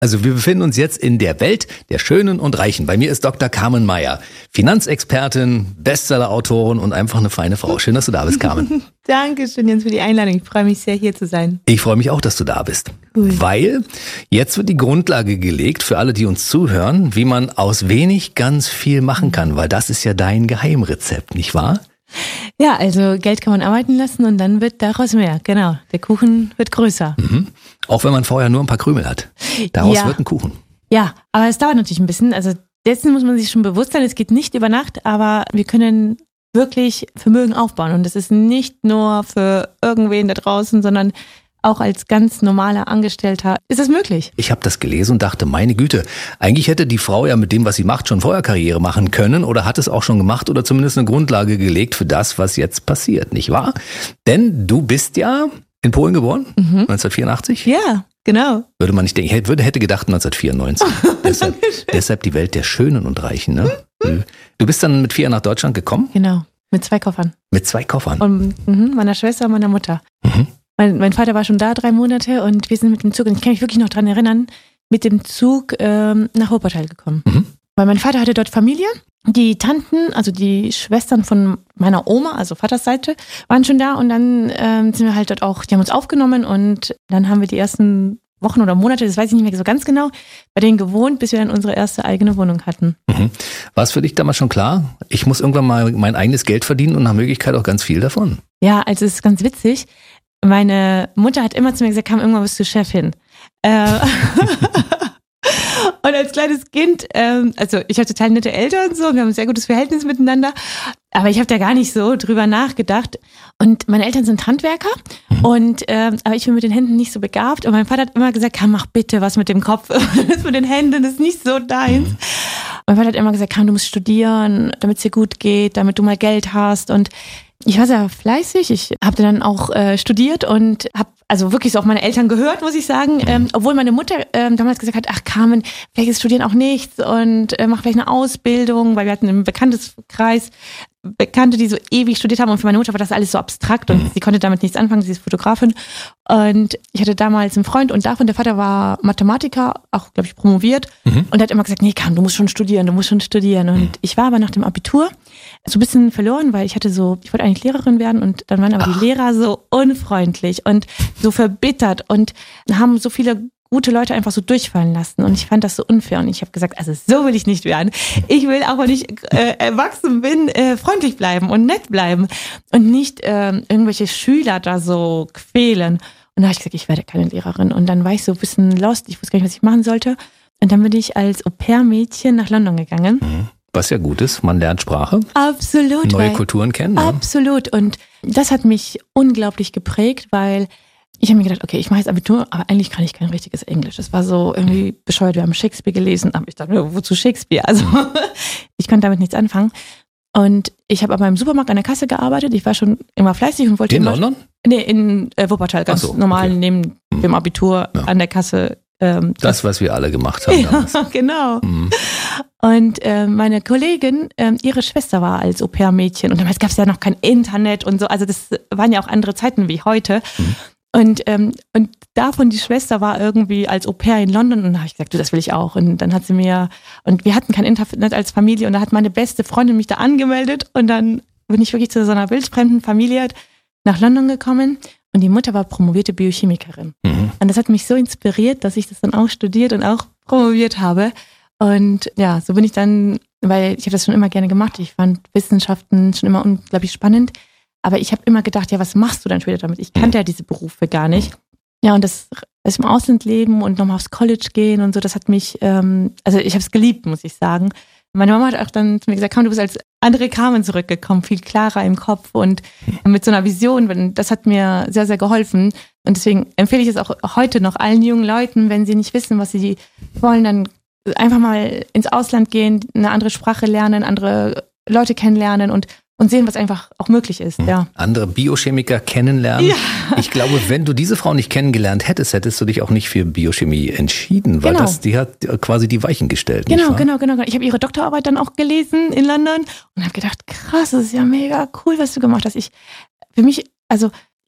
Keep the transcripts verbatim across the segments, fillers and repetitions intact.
Also wir befinden uns jetzt in der Welt der Schönen und Reichen. Bei mir ist Doktor Carmen Meyer, Finanzexpertin, Bestsellerautorin und einfach eine feine Frau. Schön, dass du da bist, Carmen. Dankeschön, Jens, für die Einladung. Ich freue mich sehr, hier zu sein. Ich freue mich auch, dass du da bist. Cool. Weil jetzt wird die Grundlage gelegt für alle, die uns zuhören, wie man aus wenig ganz viel machen kann. Weil das ist ja dein Geheimrezept, nicht wahr? Ja, also Geld kann man arbeiten lassen und dann wird daraus mehr. Genau, der Kuchen wird größer. Mhm. Auch wenn man vorher nur ein paar Krümel hat. Daraus ja. wird ein Kuchen. Ja, aber es dauert natürlich ein bisschen. Also dessen muss man sich schon bewusst sein. Es geht nicht über Nacht, aber wir können wirklich Vermögen aufbauen. Und das ist nicht nur für irgendwen da draußen, sondern auch als ganz normaler Angestellter ist es möglich. Ich habe das gelesen und dachte, meine Güte, eigentlich hätte die Frau ja mit dem, was sie macht, schon vorher Karriere machen können oder hat es auch schon gemacht oder zumindest eine Grundlage gelegt für das, was jetzt passiert, nicht wahr? Denn du bist ja in Polen geboren, mhm. neunzehnhundertvierundachtzig? Ja, genau. Würde man nicht denken, ich hätte, hätte gedacht neunzehnhundertvierundneunzig. deshalb, deshalb die Welt der Schönen und Reichen. Ne? Du bist dann mit vier nach Deutschland gekommen? Genau, mit zwei Koffern. Mit zwei Koffern? Und mh, meiner Schwester und meiner Mutter. Mhm. Mein, mein Vater war schon da drei Monate und wir sind mit dem Zug, und ich kann mich wirklich noch dran erinnern, mit dem Zug ähm, nach Wuppertal gekommen. Mhm. Weil mein Vater hatte dort Familie. Die Tanten, also die Schwestern von meiner Oma, also Vaters Seite, waren schon da und dann ähm, sind wir halt dort auch, die haben uns aufgenommen und dann haben wir die ersten Wochen oder Monate, das weiß ich nicht mehr so ganz genau, bei denen gewohnt, bis wir dann unsere erste eigene Wohnung hatten. Mhm. War es für dich damals schon klar, ich muss irgendwann mal mein eigenes Geld verdienen und nach Möglichkeit auch ganz viel davon? Ja, also es ist ganz witzig. Meine Mutter hat immer zu mir gesagt, komm, irgendwann bist du Chefin. Äh, und als kleines Kind, ähm, also ich habe total nette Eltern und so, wir haben ein sehr gutes Verhältnis miteinander, aber ich habe da gar nicht so drüber nachgedacht. Und meine Eltern sind Handwerker, mhm. und ähm, aber ich bin mit den Händen nicht so begabt. Und mein Vater hat immer gesagt, komm, mach bitte was mit dem Kopf, das mit den Händen ist nicht so deins. Mhm. Mein Vater hat immer gesagt, komm, du musst studieren, damit es dir gut geht, damit du mal Geld hast. Und ich war sehr fleißig, ich habe dann auch äh, studiert und habe also wirklich so auf meine Eltern gehört, muss ich sagen, ähm, obwohl meine Mutter ähm, damals gesagt hat, ach Carmen, vielleicht ist Studieren auch nichts und äh, mach vielleicht eine Ausbildung, weil wir hatten im Bekannteskreis Bekannte, die so ewig studiert haben und für meine Mutter war das alles so abstrakt und mhm. sie konnte damit nichts anfangen, sie ist Fotografin und ich hatte damals einen Freund und davon, der Vater war Mathematiker, auch glaube ich promoviert mhm. und der hat immer gesagt, nee Carmen, du musst schon studieren, du musst schon studieren und mhm. ich war aber nach dem Abitur so ein bisschen verloren, weil ich hatte so, ich wollte eigentlich Lehrerin werden und dann waren aber Ach. die Lehrer so unfreundlich und so verbittert und haben so viele gute Leute einfach so durchfallen lassen und ich fand das so unfair und ich habe gesagt, also so will ich nicht werden. Ich will auch, wenn ich äh, erwachsen bin, äh, freundlich bleiben und nett bleiben und nicht äh, irgendwelche Schüler da so quälen. Und da habe ich gesagt, ich werde keine Lehrerin und dann war ich so ein bisschen lost, ich wusste gar nicht, was ich machen sollte und dann bin ich als Au-pair-Mädchen nach London gegangen. Was ja gut ist, man lernt Sprache. Absolut. Neue Kulturen kennen. Ne? Absolut und das hat mich unglaublich geprägt, weil ich habe mir gedacht, okay, ich mache jetzt Abitur, aber eigentlich kann ich kein richtiges Englisch. Das war so irgendwie bescheuert. Wir haben Shakespeare gelesen, aber ich dachte, wozu Shakespeare? Also ich konnte damit nichts anfangen. Und ich habe aber im Supermarkt an der Kasse gearbeitet. Ich war schon immer fleißig und wollte in immer... In London? Nee, in äh, Wuppertal, ganz so, normal okay. neben hm. dem Abitur ja. an der Kasse. Ähm, das, das, was wir alle gemacht haben damals. Ja, genau. Hm. Und äh, meine Kollegin, äh, ihre Schwester war als Au-pair-Mädchen. Und damals gab es ja noch kein Internet und so. Also das waren ja auch andere Zeiten wie heute. Hm. Und, ähm, und davon die Schwester war irgendwie als Au-pair in London und da habe ich gesagt, du, das will ich auch. Und dann hat sie mir, und wir hatten kein Internet als Familie und da hat meine beste Freundin mich da angemeldet und dann bin ich wirklich zu so einer wildfremden Familie nach London gekommen und die Mutter war promovierte Biochemikerin. Mhm. Und das hat mich so inspiriert, dass ich das dann auch studiert und auch promoviert habe. Und ja, so bin ich dann, weil ich habe das schon immer gerne gemacht, ich fand Wissenschaften schon immer unglaublich spannend. Aber ich habe immer gedacht, ja, was machst du dann später damit? Ich kannte ja diese Berufe gar nicht. Ja, und das, das im Ausland leben und nochmal aufs College gehen und so, das hat mich, ähm, also ich habe es geliebt, muss ich sagen. Meine Mama hat auch dann zu mir gesagt, komm, du bist als andere Carmen zurückgekommen, viel klarer im Kopf und mit so einer Vision. Das hat mir sehr, sehr geholfen. Und deswegen empfehle ich es auch heute noch allen jungen Leuten, wenn sie nicht wissen, was sie wollen, dann einfach mal ins Ausland gehen, eine andere Sprache lernen, andere Leute kennenlernen und Und sehen, was einfach auch möglich ist, ja. Andere Biochemiker kennenlernen. Ja. Ich glaube, wenn du diese Frau nicht kennengelernt hättest, hättest du dich auch nicht für Biochemie entschieden, weil genau. das, die hat quasi die Weichen gestellt. Genau, nicht wahr? genau, genau. Ich habe ihre Doktorarbeit dann auch gelesen in London und habe gedacht, krass, das ist ja mega cool, was du gemacht hast. Ich, für mich, also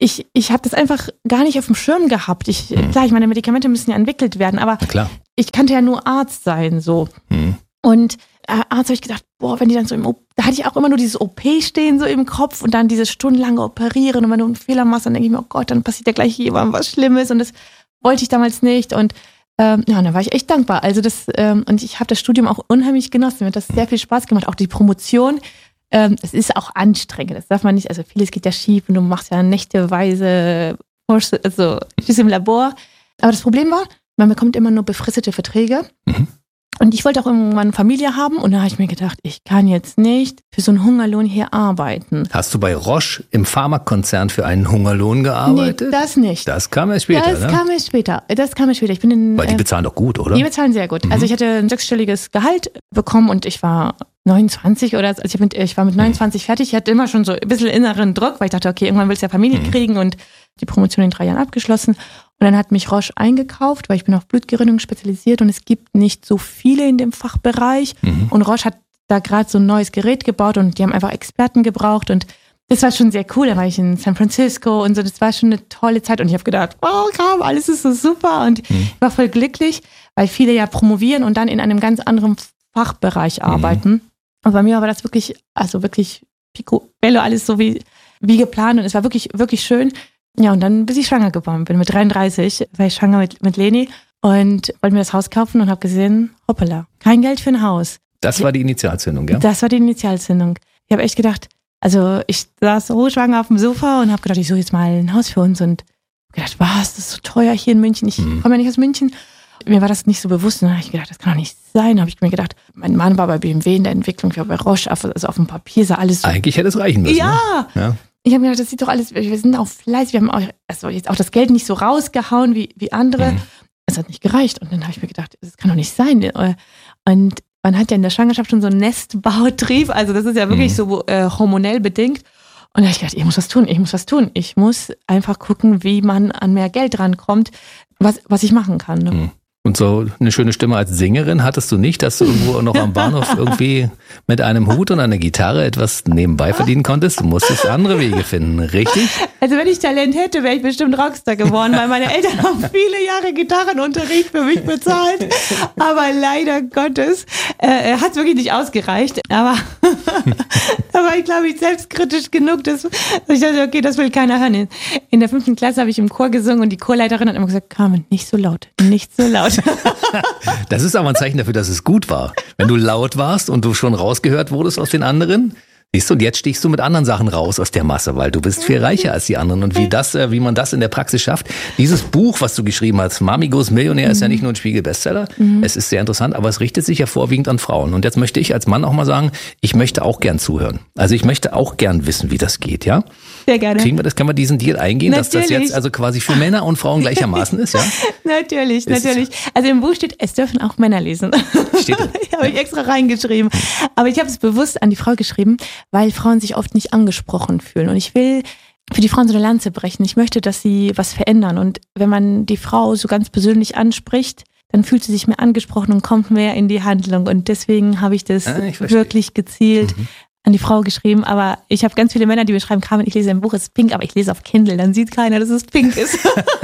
ich, ich habe das einfach gar nicht auf dem Schirm gehabt. Ich, mhm. Klar, ich meine, Medikamente müssen ja entwickelt werden, aber ich kannte ja nur Arzt sein, so. Mhm. Und äh, Arzt habe ich gedacht, boah, wenn die dann so im, o- da hatte ich auch immer nur dieses O P stehen so im Kopf und dann dieses stundenlange Operieren und wenn du einen Fehler machst, dann denke ich mir, oh Gott, dann passiert ja gleich jemandem was Schlimmes und das wollte ich damals nicht und ähm, ja, und da war ich echt dankbar. Also das, ähm, und ich habe das Studium auch unheimlich genossen, mir hat das sehr viel Spaß gemacht, auch die Promotion. Ähm, es ist auch anstrengend, das darf man nicht, also vieles geht ja schief und du machst ja nächteweise Kurse, also Schüsse im Labor. Aber das Problem war, man bekommt immer nur befristete Verträge. Mhm. Und ich wollte auch irgendwann Familie haben und da habe ich mir gedacht, ich kann jetzt nicht für so einen Hungerlohn hier arbeiten. Hast du bei Roche im Pharmakonzern für einen Hungerlohn gearbeitet? Nee, das nicht. Das kam erst später, Das ne? kam erst später. Das kam erst später. Ich bin in, Weil die bezahlen doch gut, oder? Die bezahlen sehr gut. Mhm. Also ich hatte ein sechsstelliges Gehalt bekommen und ich war neunundzwanzig oder also ich, mit, ich war mit neunundzwanzig mhm. fertig. Ich hatte immer schon so ein bisschen inneren Druck, weil ich dachte, okay, irgendwann willst du ja Familie mhm. kriegen und die Promotion in drei Jahren abgeschlossen. Und dann hat mich Roche eingekauft, weil ich bin auf Blutgerinnung spezialisiert und es gibt nicht so viele in dem Fachbereich. Mhm. Und Roche hat da gerade so ein neues Gerät gebaut und die haben einfach Experten gebraucht und das war schon sehr cool. Da war ich in San Francisco und so, das war schon eine tolle Zeit und ich habe gedacht, wow, komm, alles ist so super und mhm. ich war voll glücklich, weil viele ja promovieren und dann in einem ganz anderen Fachbereich arbeiten. Mhm. Und bei mir war das wirklich, also wirklich picobello, alles so wie, wie geplant und es war wirklich, wirklich schön. Ja, und dann bis ich schwanger geworden bin. Mit dreiunddreißig war ich schwanger mit, mit Leni und wollte mir das Haus kaufen und habe gesehen, hoppala, kein Geld für ein Haus. Das war die Initialzündung, ja? Das war die Initialzündung. Ich habe echt gedacht, also ich saß hochschwanger auf dem Sofa und habe gedacht, ich suche jetzt mal ein Haus für uns und gedacht, was, das ist so teuer hier in München. Ich mhm. komme ja nicht aus München. Mir war das nicht so bewusst und dann habe ich gedacht, das kann doch nicht sein. Da habe ich mir gedacht, mein Mann war bei B M W in der Entwicklung, ich war bei Roche, also auf dem Papier sah alles so. Eigentlich hätte es reichen müssen. Ja, ne? Ja. Ich habe mir gedacht, das sieht doch alles, wir sind auch fleißig, wir haben auch, also jetzt auch das Geld nicht so rausgehauen wie, wie andere. Mhm. Es hat nicht gereicht. Und dann habe ich mir gedacht, das kann doch nicht sein. Und man hat ja in der Schwangerschaft schon so einen Nestbautrieb, also das ist ja wirklich mhm. so äh, hormonell bedingt. Und da habe ich gedacht, ich muss was tun, ich muss was tun. Ich muss einfach gucken, wie man an mehr Geld rankommt, was, was ich machen kann. Ne? Mhm. Und so eine schöne Stimme als Sängerin hattest du nicht, dass du irgendwo noch am Bahnhof irgendwie mit einem Hut und einer Gitarre etwas nebenbei verdienen konntest? Du musstest andere Wege finden, richtig? Also wenn ich Talent hätte, wäre ich bestimmt Rockstar geworden, weil meine Eltern haben viele Jahre Gitarrenunterricht für mich bezahlt. Aber leider Gottes äh, hat es wirklich nicht ausgereicht. Aber da war ich, glaube ich, selbstkritisch genug, dass, dass ich dachte, okay, das will keiner hören. In der fünften Klasse habe ich im Chor gesungen und die Chorleiterin hat immer gesagt, Carmen, nicht so laut, nicht so laut. Das ist aber ein Zeichen dafür, dass es gut war. Wenn du laut warst und du schon rausgehört wurdest aus den anderen, siehst du, und jetzt stichst du mit anderen Sachen raus aus der Masse, weil du bist viel reicher als die anderen. Und wie das, wie man das in der Praxis schafft, dieses Buch, was du geschrieben hast, Mami Goes Millionär, ist ja nicht nur ein Spiegel-Bestseller. Mhm. Es ist sehr interessant, aber es richtet sich ja vorwiegend an Frauen. Und jetzt möchte ich als Mann auch mal sagen, ich möchte auch gern zuhören. Also ich möchte auch gern wissen, wie das geht, ja? Sehr gerne. Kriegen wir das, können wir diesen Deal eingehen, natürlich. Dass das jetzt also quasi für Männer und Frauen gleichermaßen ist, ja? Natürlich, ist natürlich. Also im Buch steht, es dürfen auch Männer lesen. Steht da? Habe ich extra reingeschrieben. Aber ich habe es bewusst an die Frau geschrieben, weil Frauen sich oft nicht angesprochen fühlen. Und ich will für die Frauen so eine Lanze brechen. Ich möchte, dass sie was verändern. Und wenn man die Frau so ganz persönlich anspricht, dann fühlt sie sich mehr angesprochen und kommt mehr in die Handlung. Und deswegen habe ich das ah, ich wirklich gezielt mhm. an die Frau geschrieben. Aber ich habe ganz viele Männer, die mir schreiben, Carmen, ich lese ein Buch, es ist pink, aber ich lese auf Kindle. Dann sieht keiner, dass es pink ist.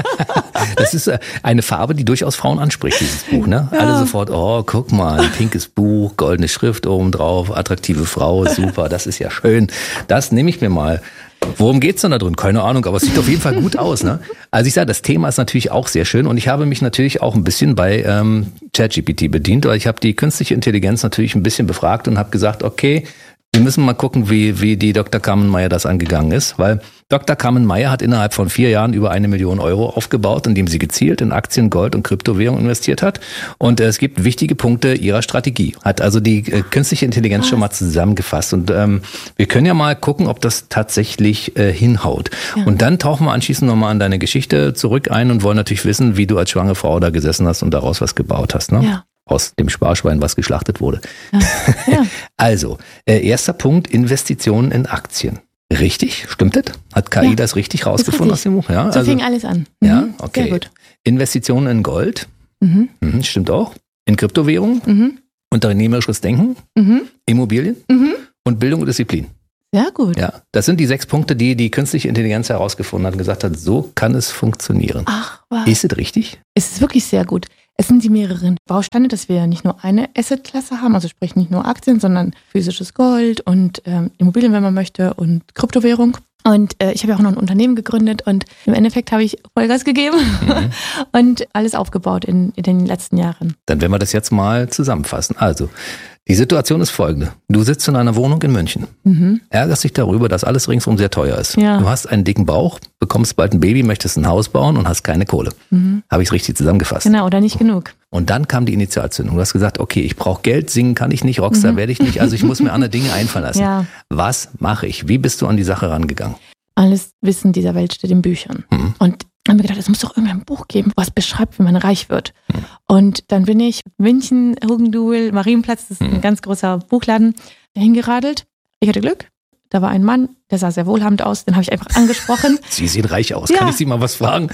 Das ist eine Farbe, die durchaus Frauen anspricht, dieses Buch, ne? Ja. Alle sofort, oh, guck mal, ein pinkes Buch, goldene Schrift oben drauf, attraktive Frau, super, das ist ja schön. Das nehme ich mir mal. Worum geht's denn da drin? Keine Ahnung, aber es sieht auf jeden Fall gut aus, ne? Also ich sage, das Thema ist natürlich auch sehr schön und ich habe mich natürlich auch ein bisschen bei ähm, ChatGPT bedient, weil ich habe die künstliche Intelligenz natürlich ein bisschen befragt und habe gesagt, okay, wir müssen mal gucken, wie, wie die Doktor Carmen Meyer das angegangen ist, weil Doktor Carmen Meyer hat innerhalb von vier Jahren über eine Million Euro aufgebaut, indem sie gezielt in Aktien, Gold und Kryptowährungen investiert hat. Und äh, es gibt wichtige Punkte ihrer Strategie. Hat also die äh, künstliche Intelligenz Was? schon mal zusammengefasst. Und ähm, wir können ja mal gucken, ob das tatsächlich äh, hinhaut. Ja. Und dann tauchen wir anschließend nochmal an deine Geschichte zurück ein und wollen natürlich wissen, wie du als schwangere Frau da gesessen hast und daraus was gebaut hast, ne? Ja. Aus dem Sparschwein, was geschlachtet wurde. Ja. Ja. Also, äh, erster Punkt, Investitionen in Aktien. Richtig, stimmt das? Hat K I ja. das richtig rausgefunden aus dem Buch? Ja, so also, fing alles an. Mhm. Ja, okay. Sehr gut. Investitionen in Gold. Mhm. Mhm, stimmt auch. In Kryptowährungen. Mhm. Unternehmerisches Denken. Mhm. Immobilien. Mhm. Und Bildung und Disziplin. Sehr gut. Ja, das sind die sechs Punkte, die die künstliche Intelligenz herausgefunden hat und gesagt hat, so kann es funktionieren. Ach, was? Ist es richtig? Es ist wirklich sehr gut. Es sind die mehreren Bausteine, dass wir ja nicht nur eine Assetklasse haben, also sprich nicht nur Aktien, sondern physisches Gold und ähm, Immobilien, wenn man möchte, und Kryptowährung. Und äh, ich habe ja auch noch ein Unternehmen gegründet und im Endeffekt habe ich Vollgas gegeben mhm. und alles aufgebaut in, in den letzten Jahren. Dann werden wir das jetzt mal zusammenfassen. Also, die Situation ist folgende. Du sitzt in einer Wohnung in München, mhm. ärgerst dich darüber, dass alles ringsum sehr teuer ist. Ja. Du hast einen dicken Bauch, bekommst bald ein Baby, möchtest ein Haus bauen und hast keine Kohle. Mhm. Habe ich es richtig zusammengefasst? Genau, oder nicht genug. Und dann kam die Initialzündung. Du hast gesagt, okay, ich brauche Geld, singen kann ich nicht, Rockstar mhm. werde ich nicht, also ich muss mir andere Dinge einfallen lassen. Ja. Was mache ich? Wie bist du an die Sache rangegangen? Alles Wissen dieser Welt steht in Büchern. Mhm. Und dann habe ich gedacht, es muss doch irgendwie ein Buch geben, was beschreibt, wie man reich wird. Mhm. Und dann bin ich München, Hugenduel, Marienplatz, das ist mhm. ein ganz großer Buchladen, hingeradelt. Ich hatte Glück. Da war ein Mann, der sah sehr wohlhabend aus, den habe ich einfach angesprochen. Sie sehen reich aus. Ja. Kann ich Sie mal was fragen?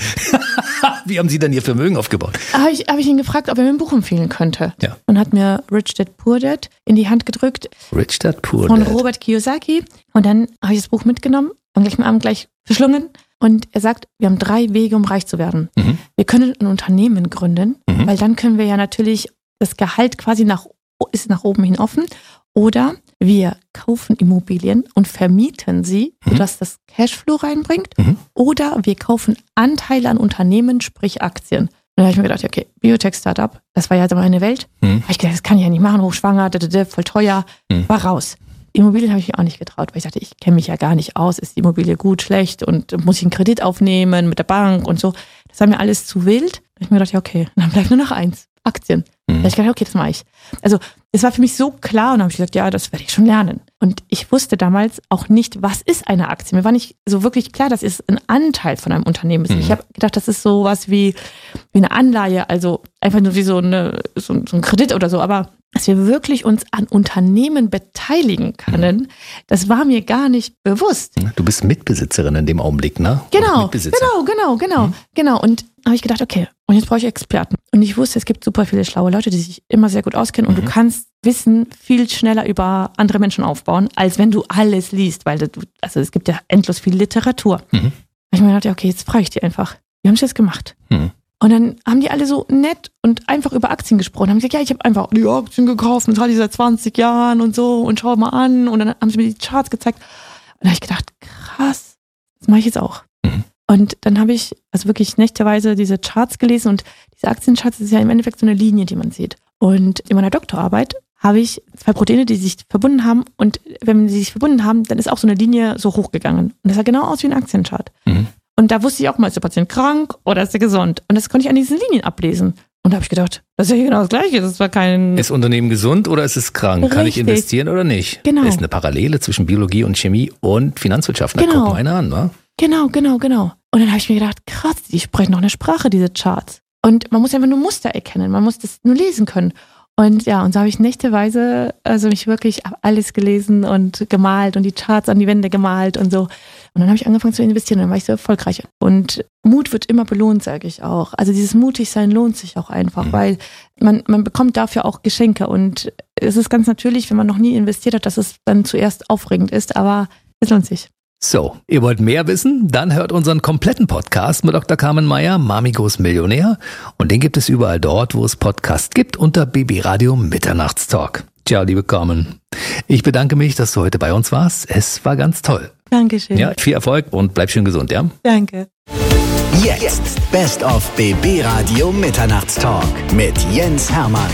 Wie haben Sie dann Ihr Vermögen aufgebaut? Habe ich, hab ich ihn gefragt, ob er mir ein Buch empfehlen könnte. Ja. Und hat mir Rich Dad Poor Dad in die Hand gedrückt. Rich Dad Poor Von Dad. Robert Kiyosaki. Und dann habe ich das Buch mitgenommen und gleich am Abend gleich verschlungen. Und er sagt, wir haben drei Wege, um reich zu werden. Mhm. Wir können ein Unternehmen gründen, mhm. weil dann können wir ja natürlich, das Gehalt quasi nach, ist nach oben hin offen. Oder wir kaufen Immobilien und vermieten sie, mhm. sodass das Cashflow reinbringt. Mhm. Oder wir kaufen Anteile an Unternehmen, sprich Aktien. Und da habe ich mir gedacht, okay, Biotech-Startup, das war ja meine Welt. Mhm. Da habe ich gedacht, das kann ich ja nicht machen, hochschwanger, voll teuer, mhm. war raus. Immobilien habe ich mich auch nicht getraut, weil ich dachte, ich kenne mich ja gar nicht aus. Ist die Immobilie gut, schlecht und muss ich einen Kredit aufnehmen mit der Bank und so. Das war mir alles zu wild. Da habe ich mir gedacht, ja okay, dann bleibt nur noch eins, Aktien. Mhm. Da habe ich gedacht, okay, das mache ich. Also es war für mich so klar und dann habe ich gesagt, ja, das werde ich schon lernen. Und ich wusste damals auch nicht, was ist eine Aktie. Mir war nicht so wirklich klar, dass es ein Anteil von einem Unternehmen ist. Mhm. Ich habe gedacht, das ist sowas wie, wie eine Anleihe, also einfach nur wie so, eine, so, so ein Kredit oder so. Aber dass wir wirklich uns an Unternehmen beteiligen können, mhm. das war mir gar nicht bewusst. Du bist Mitbesitzerin in dem Augenblick, ne? Genau, genau, genau, genau, mhm. genau. Und da habe ich gedacht, okay, und jetzt brauche ich Experten. Und ich wusste, es gibt super viele schlaue Leute, die sich immer sehr gut auskennen und mhm. du kannst Wissen viel schneller über andere Menschen aufbauen, als wenn du alles liest, weil du, also es gibt ja endlos viel Literatur. Mhm. Da habe ich mir gedacht, ja, okay, jetzt frage ich die einfach. Wie haben sie das gemacht? Mhm. Und dann haben die alle so nett und einfach über Aktien gesprochen. Haben gesagt, ja, ich habe einfach die Aktien gekauft und das hatte ich seit zwanzig Jahren und so und schau mal an. Und dann haben sie mir die Charts gezeigt. Und da habe ich gedacht, krass, das mache ich jetzt auch. Mhm. Und dann habe ich also wirklich nächteweise diese Charts gelesen und diese Aktiencharts, das ist ja im Endeffekt so eine Linie, die man sieht. Und in meiner Doktorarbeit habe ich zwei Proteine, die sich verbunden haben und wenn sie sich verbunden haben, dann ist auch so eine Linie so hochgegangen. Und das sah genau aus wie ein Aktienchart. Mhm. Und da wusste ich auch mal, ist der Patient krank oder ist er gesund? Und das konnte ich an diesen Linien ablesen. Und da habe ich gedacht, das ist ja hier genau das Gleiche. Das war kein. Ist Unternehmen gesund oder ist es krank? Richtig. Kann ich investieren oder nicht? Genau. Ist eine Parallele zwischen Biologie und Chemie und Finanzwirtschaft. Da genau. gucken wir eine an, wa? Genau, genau, genau. Und dann habe ich mir gedacht, krass, die sprechen noch eine Sprache, diese Charts. Und man muss einfach nur Muster erkennen. Man muss das nur lesen können. Und ja, und so habe ich nächteweise, also mich wirklich alles gelesen und gemalt und die Charts an die Wände gemalt und so. Und dann habe ich angefangen zu investieren und dann war ich so erfolgreich. Und Mut wird immer belohnt, sage ich auch. Also dieses Mutigsein lohnt sich auch einfach, mhm. weil man, man bekommt dafür auch Geschenke. Und es ist ganz natürlich, wenn man noch nie investiert hat, dass es dann zuerst aufregend ist, aber es lohnt sich. So, ihr wollt mehr wissen? Dann hört unseren kompletten Podcast mit Doktor Carmen Meyer, Mami Goes Millionär. Und den gibt es überall dort, wo es Podcasts gibt, unter B B Radio Mitternachtstalk. Ciao, liebe Carmen. Ich bedanke mich, dass du heute bei uns warst. Es war ganz toll. Dankeschön. Ja, viel Erfolg und bleib schön gesund, ja? Danke. Jetzt Best of B B Radio Mitternachtstalk mit Jens Hermann.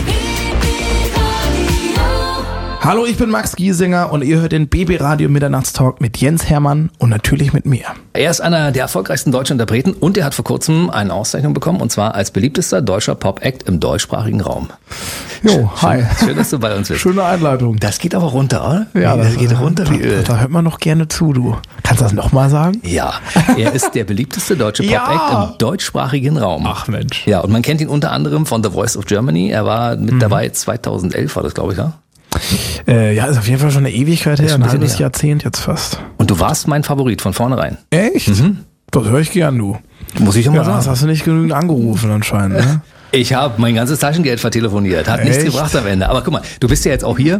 Hallo, ich bin Max Giesinger und ihr hört den B B Radio Mitternachtstalk mit Jens Hermann und natürlich mit mir. Er ist einer der erfolgreichsten deutschen Interpreten und er hat vor kurzem eine Auszeichnung bekommen und zwar als beliebtester deutscher Pop-Act im deutschsprachigen Raum. Jo, hi. Schön, schön, dass du bei uns bist. Schöne Einleitung. Das geht aber runter, oder? Ja, das, das geht runter wie Öl. Da, da hört man noch gerne zu, du. Kannst du das nochmal sagen? Ja, er ist der beliebteste deutsche Pop-Act ja. im deutschsprachigen Raum. Ach Mensch. Ja, und man kennt ihn unter anderem von The Voice of Germany. Er war mit mhm. dabei, zweitausendelf war das, glaube ich, ja? Äh, ja, ist auf jeden Fall schon eine Ewigkeit her, ein halbes Jahrzehnt jetzt fast. Und du warst mein Favorit von vornherein. Echt? Mhm. Das höre ich gern, du. Muss ich auch mal ja, sagen. Das hast du nicht genügend angerufen anscheinend, ne? Ich habe mein ganzes Taschengeld vertelefoniert, hat Echt? nichts gebracht am Ende. Aber guck mal, du bist ja jetzt auch hier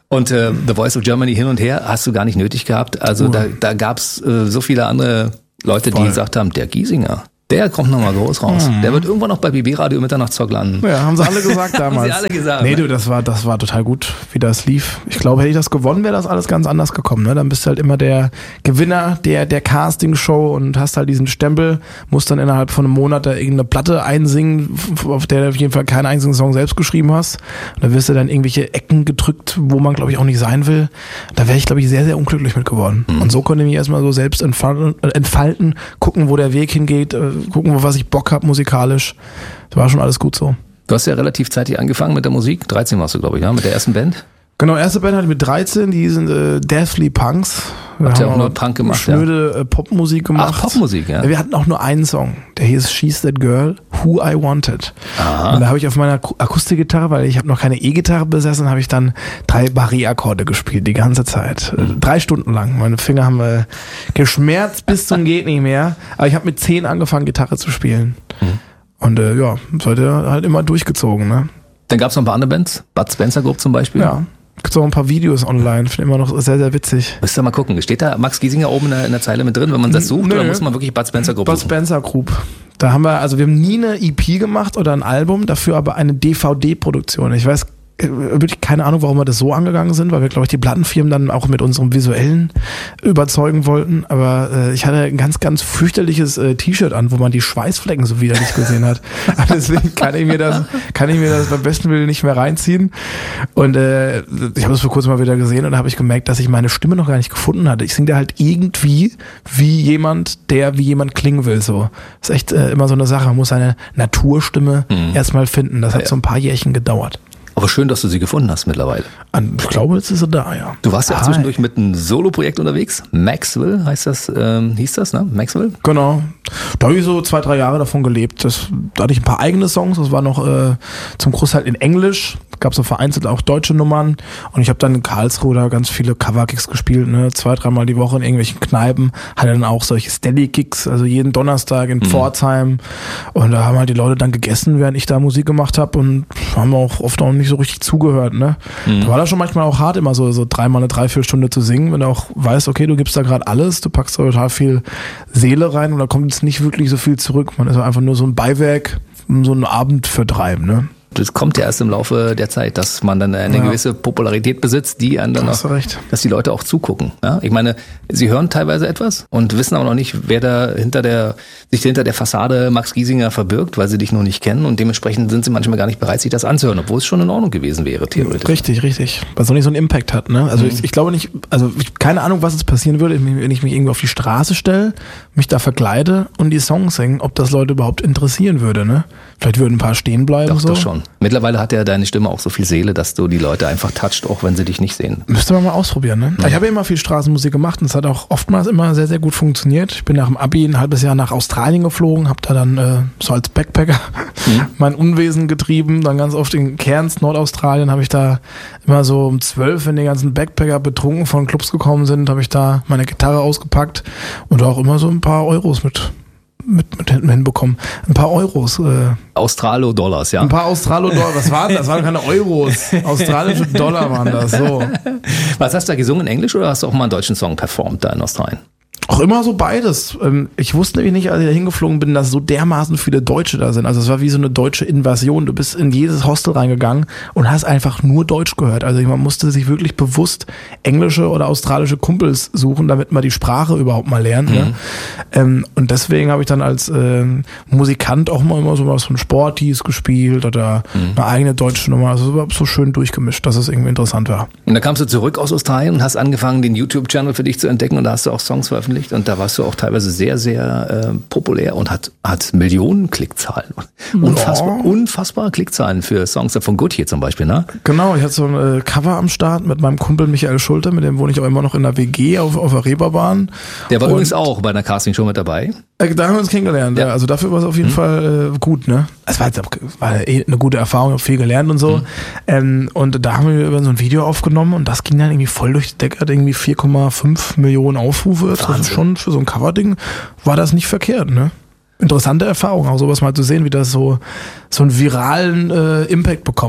Und äh, The Voice of Germany hin und her hast du gar nicht nötig gehabt. Also Uh. da, da gab's äh, so viele andere Leute, Voll. die gesagt haben, der Giesinger, der kommt nochmal groß raus. Mhm. Der wird irgendwann noch bei B B Radio Mitternachtstalk landen. Ja, haben sie alle gesagt damals. Haben sie alle gesagt. Nee, ne? du, das war, das war total gut, wie das lief. Ich glaube, hätte ich das gewonnen, wäre das alles ganz anders gekommen. Ne? Dann bist du halt immer der Gewinner der, der Casting-Show und hast halt diesen Stempel, musst dann innerhalb von einem Monat da irgendeine Platte einsingen, auf der du auf jeden Fall keinen einzigen Song selbst geschrieben hast. Und da wirst du dann irgendwelche Ecken gedrückt, wo man, glaube ich, auch nicht sein will. Da wäre ich, glaube ich, sehr, sehr unglücklich mit geworden. Mhm. Und so konnte ich mich erstmal so selbst entfalten, entfalten, gucken, wo der Weg hingeht, gucken, wo was ich Bock habe musikalisch. Das war schon alles gut so. Du hast ja relativ zeitig angefangen mit der Musik. dreizehn warst du, glaube ich, ja, mit der ersten Band. Genau, erste Band hatte ich mit dreizehn, die sind äh, Deathly Punks. Wir Habt ihr haben auch nur Punk gemacht, schnöde ja? äh, Popmusik gemacht. Ach, Popmusik, ja. Wir hatten auch nur einen Song, der hieß She's That Girl, Who I Wanted. Aha. Und da habe ich auf meiner Ak- Akustikgitarre, weil ich habe noch keine E-Gitarre besessen, habe ich dann drei Barré-Akkorde gespielt, die ganze Zeit. Mhm. Äh, drei Stunden lang. Meine Finger haben äh, geschmerzt bis zum geht nicht mehr. Aber ich habe mit zehn angefangen, Gitarre zu spielen. Mhm. Und äh, ja, seitdem halt immer durchgezogen, ne? Dann gab es noch ein paar andere Bands, Bud Spencer Group zum Beispiel. Ja. Gibt auch ein paar Videos online, finde immer noch sehr, sehr witzig. Müsst ihr mal gucken. Steht da Max Giesinger oben in der, in der Zeile mit drin, wenn man das sucht, Nö. oder muss man wirklich Bud Spencer Group Bud suchen? Spencer Group. Da haben wir, also wir haben nie eine E P gemacht oder ein Album, dafür aber eine D V D-Produktion. Ich weiß wirklich keine Ahnung, warum wir das so angegangen sind, weil wir, glaube ich, die Plattenfirmen dann auch mit unserem Visuellen überzeugen wollten. Aber äh, ich hatte ein ganz, ganz fürchterliches äh, T-Shirt an, wo man die Schweißflecken so widerlich gesehen hat. Deswegen kann ich mir das, kann ich mir das beim besten Willen nicht mehr reinziehen. Und äh, ich habe das vor kurzem mal wieder gesehen und da habe ich gemerkt, dass ich meine Stimme noch gar nicht gefunden hatte. Ich singe da halt irgendwie wie jemand, der wie jemand klingen will. So, das ist echt äh, immer so eine Sache. Man muss seine Naturstimme mhm. erstmal finden. Das hat ja. so ein paar Jährchen gedauert. Aber schön, dass du sie gefunden hast mittlerweile. Ich glaube, jetzt ist sie da, ja. Du warst ja Hi. zwischendurch mit einem Solo-Projekt unterwegs. Maxwell heißt das, ähm, hieß das, ne? Maxwell? Genau. Da habe ich so zwei, drei Jahre davon gelebt. Das, da hatte ich ein paar eigene Songs. Das war noch äh, zum Großteil in Englisch. Gab es so vereinzelt auch deutsche Nummern. Und ich habe dann in Karlsruhe da ganz viele Cover-Gigs gespielt. Ne? Zwei, dreimal die Woche in irgendwelchen Kneipen. Hatte dann auch solche Steady-Gigs, also jeden Donnerstag in mhm. Pforzheim. Und da haben halt die Leute dann gegessen, während ich da Musik gemacht habe. Und haben auch oft auch nicht so richtig zugehört. Ne? Mhm. Da war das schon manchmal auch hart, immer so, so dreimal eine Dreiviertelstunde zu singen, wenn du auch weißt, okay, du gibst da gerade alles, du packst da total viel Seele rein und da kommt jetzt nicht wirklich so viel zurück. Man ist einfach nur so ein Beiwerk, so einen Abend vertreiben, ne? Das kommt ja erst im Laufe der Zeit, dass man dann eine ja. gewisse Popularität besitzt, die einen dann auch, dass die Leute auch zugucken. Ja? Ich meine, sie hören teilweise etwas und wissen aber noch nicht, wer da hinter der, sich hinter der Fassade Max Giesinger verbirgt, weil sie dich noch nicht kennen und dementsprechend sind sie manchmal gar nicht bereit, sich das anzuhören, obwohl es schon in Ordnung gewesen wäre, theoretisch. Richtig, richtig. Weil es noch nicht so einen Impact hat, ne? Also mhm. ich, ich glaube nicht, also ich keine Ahnung, was jetzt passieren würde, wenn ich mich irgendwo auf die Straße stelle, mich da verkleide und die Songs singen, ob das Leute überhaupt interessieren würde, ne? Vielleicht würden ein paar stehen bleiben. Doch, so. doch schon. Mittlerweile hat ja deine Stimme auch so viel Seele, dass du die Leute einfach toucht, auch wenn sie dich nicht sehen. Müsste man mal ausprobieren, ne? Ja. Ich habe ja immer viel Straßenmusik gemacht und es hat auch oftmals immer sehr, sehr gut funktioniert. Ich bin nach dem Abi ein halbes Jahr nach Australien geflogen, habe da dann äh, so als Backpacker mhm. mein Unwesen getrieben. Dann ganz oft in Cairns, Nordaustralien, habe ich da immer so um zwölf, wenn die ganzen Backpacker betrunken von Clubs gekommen sind, habe ich da meine Gitarre ausgepackt und auch immer so ein paar Euros mit Mit, mit hinten hinbekommen. Ein paar Euros. Äh, Australo-Dollars, ja? Ein paar Australo-Dollars. Was waren das? Das waren keine Euros. Australische Dollar waren das, so. Was hast du da gesungen, in Englisch oder hast du auch mal einen deutschen Song performt da in Australien? Auch immer so beides. Ich wusste nämlich nicht, als ich da hingeflogen bin, dass so dermaßen viele Deutsche da sind. Also es war wie so eine deutsche Invasion. Du bist in jedes Hostel reingegangen und hast einfach nur Deutsch gehört. Also man musste sich wirklich bewusst englische oder australische Kumpels suchen, damit man die Sprache überhaupt mal lernt. Mhm. Ne? Ähm, und deswegen habe ich dann als äh, Musikant auch mal immer so was von Sporties gespielt oder mhm. eine eigene deutsche Nummer. Also überhaupt so schön durchgemischt, dass es irgendwie interessant war. Und dann kamst du zurück aus Australien und hast angefangen, den YouTube-Channel für dich zu entdecken und da hast du auch Songs veröffentlicht. Und da warst du auch teilweise sehr, sehr äh, populär und hat, hat Millionen Klickzahlen. Unfassbar, ja. Unfassbare Klickzahlen für Songs von Gotye zum Beispiel, ne? Genau, ich hatte so ein äh, Cover am Start mit meinem Kumpel Michael Schulte, mit dem wohne ich auch immer noch in der W G auf, auf der Reeperbahn. Der war und, übrigens auch bei einer Castingshow mit dabei. Äh, da haben wir uns kennengelernt, ja. ja. Also dafür war es auf jeden mhm. Fall äh, gut, ne? Es war jetzt auch, war eh eine gute Erfahrung, habe viel gelernt und so. Mhm. Ähm, und da haben wir über so ein Video aufgenommen und das ging dann irgendwie voll durch die Decke, hat irgendwie vier Komma fünf Millionen Aufrufe. Das ist schon für so ein Coverding war das nicht verkehrt, ne? Interessante Erfahrung, auch sowas mal zu sehen, wie das so, so einen viralen äh, Impact bekommt.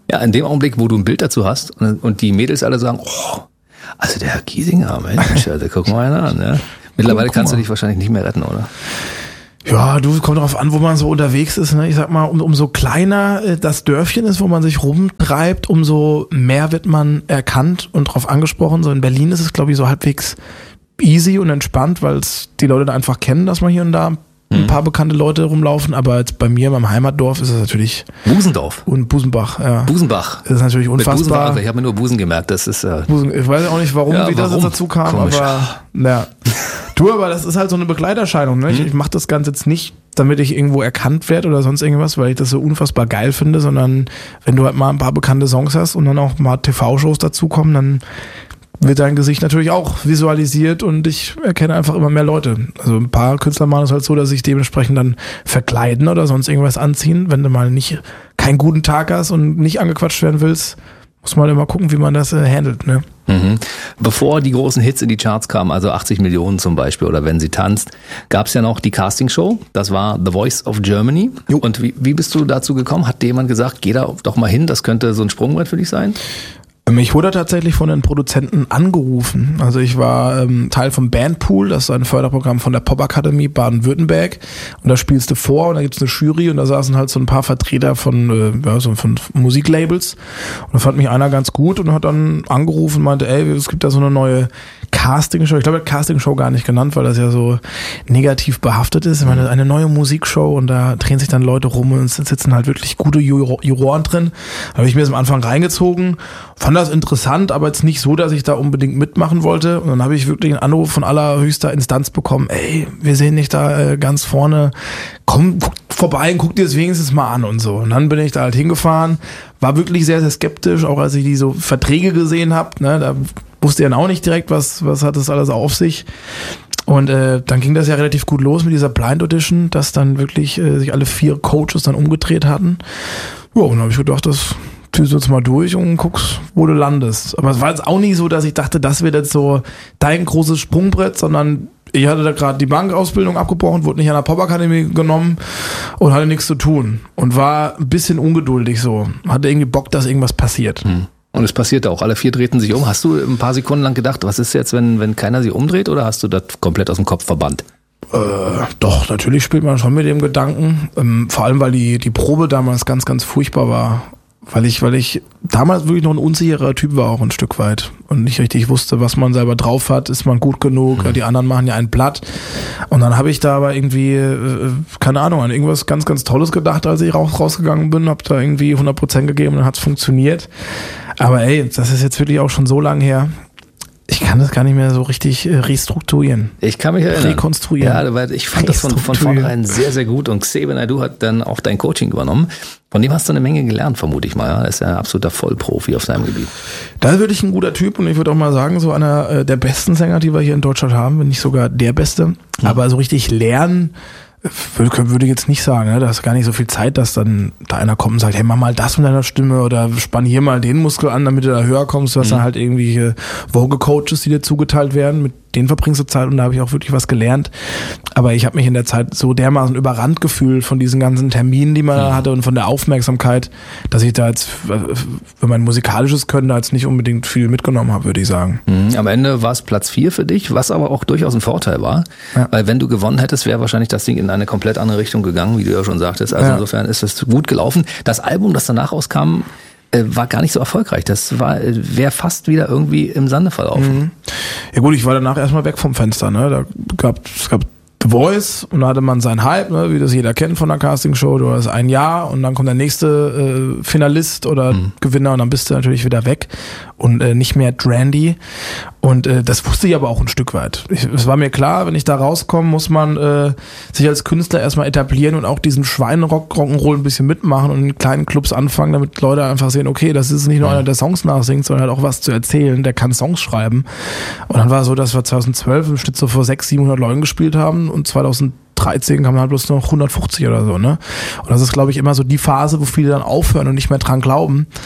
Ja, in dem Augenblick, wo du ein Bild dazu hast und, und die Mädels alle sagen, oh, also der Herr Giesinger, Mensch, da gucken wir einen an. Ja. Mittlerweile guck, guck kannst du dich wahrscheinlich nicht mehr retten, oder? Ja, du, kommt darauf an, wo man so unterwegs ist. Ne? Ich sag mal, um, umso kleiner äh, das Dörfchen ist, wo man sich rumtreibt, umso mehr wird man erkannt und drauf angesprochen. So in Berlin ist es, glaube ich, so halbwegs easy und entspannt, weil es die Leute da einfach kennen, dass man hier und da ein paar bekannte Leute rumlaufen, aber jetzt bei mir in meinem Heimatdorf ist es natürlich... Busendorf. Und Busenbach, ja. Busenbach. Das ist natürlich unfassbar. Ich habe mir nur Busen gemerkt, das ist... Äh Busen, ich weiß auch nicht, warum, ja, wie warum? das dazu kam, Komisch. aber... Ja. Du, aber das ist halt so eine Begleiterscheinung, ne? Ich, ich mache das Ganze jetzt nicht, damit ich irgendwo erkannt werde oder sonst irgendwas, weil ich das so unfassbar geil finde, sondern wenn du halt mal ein paar bekannte Songs hast und dann auch mal T V-Shows dazukommen, dann wird dein Gesicht natürlich auch visualisiert und ich erkenne einfach immer mehr Leute. Also ein paar Künstler machen es halt so, dass sich dementsprechend dann verkleiden oder sonst irgendwas anziehen. Wenn du mal nicht keinen guten Tag hast und nicht angequatscht werden willst, muss man halt immer gucken, wie man das äh, handelt. Ne? Mhm. Bevor die großen Hits in die Charts kamen, also achtzig Millionen zum Beispiel oder Wenn sie tanzt, gab es ja noch die Castingshow. Das war The Voice of Germany. Jo. Und wie, wie bist du dazu gekommen? Hat dir jemand gesagt, geh da doch mal hin, das könnte so ein Sprungbrett für dich sein? Ich wurde tatsächlich von den Produzenten angerufen. Also ich war ähm, Teil vom Bandpool, das ist ein Förderprogramm von der Popakademie Baden-Württemberg. Und da spielst du vor und da gibt's eine Jury und da saßen halt so ein paar Vertreter von, äh, ja, so von Musiklabels. Und da fand mich einer ganz gut und hat dann angerufen und meinte, ey, es gibt da so eine neue Castingshow. Ich glaube, er hat Castingshow gar nicht genannt, weil das ja so negativ behaftet ist. Ich meine, eine neue Musikshow und da drehen sich dann Leute rum und es sitzen halt wirklich gute Juroren drin. Da habe ich mir das am Anfang reingezogen, fand das interessant, aber jetzt nicht so, dass ich da unbedingt mitmachen wollte. Und dann habe ich wirklich einen Anruf von allerhöchster Instanz bekommen, ey, wir sehen dich da äh, ganz vorne, komm guck vorbei und guck dir das wenigstens mal an und so. Und dann bin ich da halt hingefahren, war wirklich sehr, sehr skeptisch, auch als ich die so Verträge gesehen habe, ne, da wusste ich dann auch nicht direkt, was, was hat das alles auf sich. Und äh, dann ging das ja relativ gut los mit dieser Blind Audition, dass dann wirklich äh, sich alle vier Coaches dann umgedreht hatten. Ja, und dann habe ich gedacht, das ziehst du jetzt mal durch und guckst, wo du landest. Aber es war jetzt auch nicht so, dass ich dachte, das wird jetzt so dein großes Sprungbrett, sondern ich hatte da gerade die Bankausbildung abgebrochen, wurde nicht an der Popakademie genommen und hatte nichts zu tun. Und war ein bisschen ungeduldig so. Hatte irgendwie Bock, dass irgendwas passiert. Hm. Und es passierte auch. Alle vier drehten sich um. Hast du ein paar Sekunden lang gedacht, was ist jetzt, wenn, wenn keiner sich umdreht, oder hast du das komplett aus dem Kopf verbannt? Äh, doch, natürlich spielt man schon mit dem Gedanken. Ähm, vor allem, weil die, die Probe damals ganz, ganz furchtbar war. Weil ich, weil ich damals wirklich noch ein unsicherer Typ war, auch ein Stück weit. Und nicht richtig wusste, was man selber drauf hat. Ist man gut genug? Mhm. Die anderen machen ja ein Blatt. Und dann habe ich da aber irgendwie, äh, keine Ahnung, an irgendwas ganz, ganz Tolles gedacht, als ich raus, rausgegangen bin. Hab da irgendwie hundert Prozent gegeben und dann hat's funktioniert. Aber ey, das ist jetzt wirklich auch schon so lang her. Ich kann das gar nicht mehr so richtig äh, restrukturieren. Ich kann mich erinnern. Rekonstruieren. Ja, weil ich fand das von, von vornherein sehr, sehr gut. Und Xavier Naidoo hat dann auch dein Coaching übernommen. Von dem hast du eine Menge gelernt, vermute ich mal. Ja? Er ist ja ein absoluter Vollprofi auf seinem Gebiet. Da ist wirklich ein guter Typ und ich würde auch mal sagen, so einer äh, der besten Sänger, die wir hier in Deutschland haben, wenn nicht sogar der Beste. Mhm. Aber so richtig lernen würde, würde ich jetzt nicht sagen, ne? Da ist gar nicht so viel Zeit, dass dann da einer kommt und sagt, hey, mach mal das mit deiner Stimme oder spann hier mal den Muskel an, damit du da höher kommst. Du hast mhm. dann halt irgendwelche Vocal-Coaches, die dir zugeteilt werden, mit denen verbringst du Zeit und da habe ich auch wirklich was gelernt. Aber ich habe mich in der Zeit so dermaßen überrannt gefühlt von diesen ganzen Terminen, die man mhm. da hatte und von der Aufmerksamkeit, dass ich da jetzt für mein musikalisches Können da jetzt nicht unbedingt viel mitgenommen habe, würde ich sagen. Mhm. Am Ende war es Platz vier für dich, was aber auch durchaus ein Vorteil war, ja. Weil wenn du gewonnen hättest, wäre wahrscheinlich das Ding in eine komplett andere Richtung gegangen, wie du ja schon sagtest. Also ja. Insofern ist es gut gelaufen. Das Album, das danach rauskam, war gar nicht so erfolgreich. Das war wäre fast wieder irgendwie im Sande verlaufen. Mhm. Ja gut, ich war danach erstmal weg vom Fenster. Ne? Da gab es gab The Voice und da hatte man seinen Hype, ne? Wie das jeder kennt von der Castingshow. Du hast ein Jahr und dann kommt der nächste äh, Finalist oder mhm. Gewinner und dann bist du natürlich wieder weg und äh, nicht mehr Drandy. Und äh, das wusste ich aber auch ein Stück weit. Ich, es war mir klar, wenn ich da rauskomme, muss man äh, sich als Künstler erstmal etablieren und auch diesen Schweinrock Rock'n'Roll ein bisschen mitmachen und in kleinen Clubs anfangen, damit Leute einfach sehen, okay, das ist nicht nur einer, der Songs nachsingt, sondern hat auch was zu erzählen, der kann Songs schreiben. Und dann war es so, dass wir zweitausendzwölf im Schnitt so vor sechshundert, siebenhundert Leuten gespielt haben und zweitausenddreizehn kam halt bloß noch hundertfünfzig oder so, ne? Und das ist, glaube ich, immer so die Phase, wo viele dann aufhören und nicht mehr dran glauben.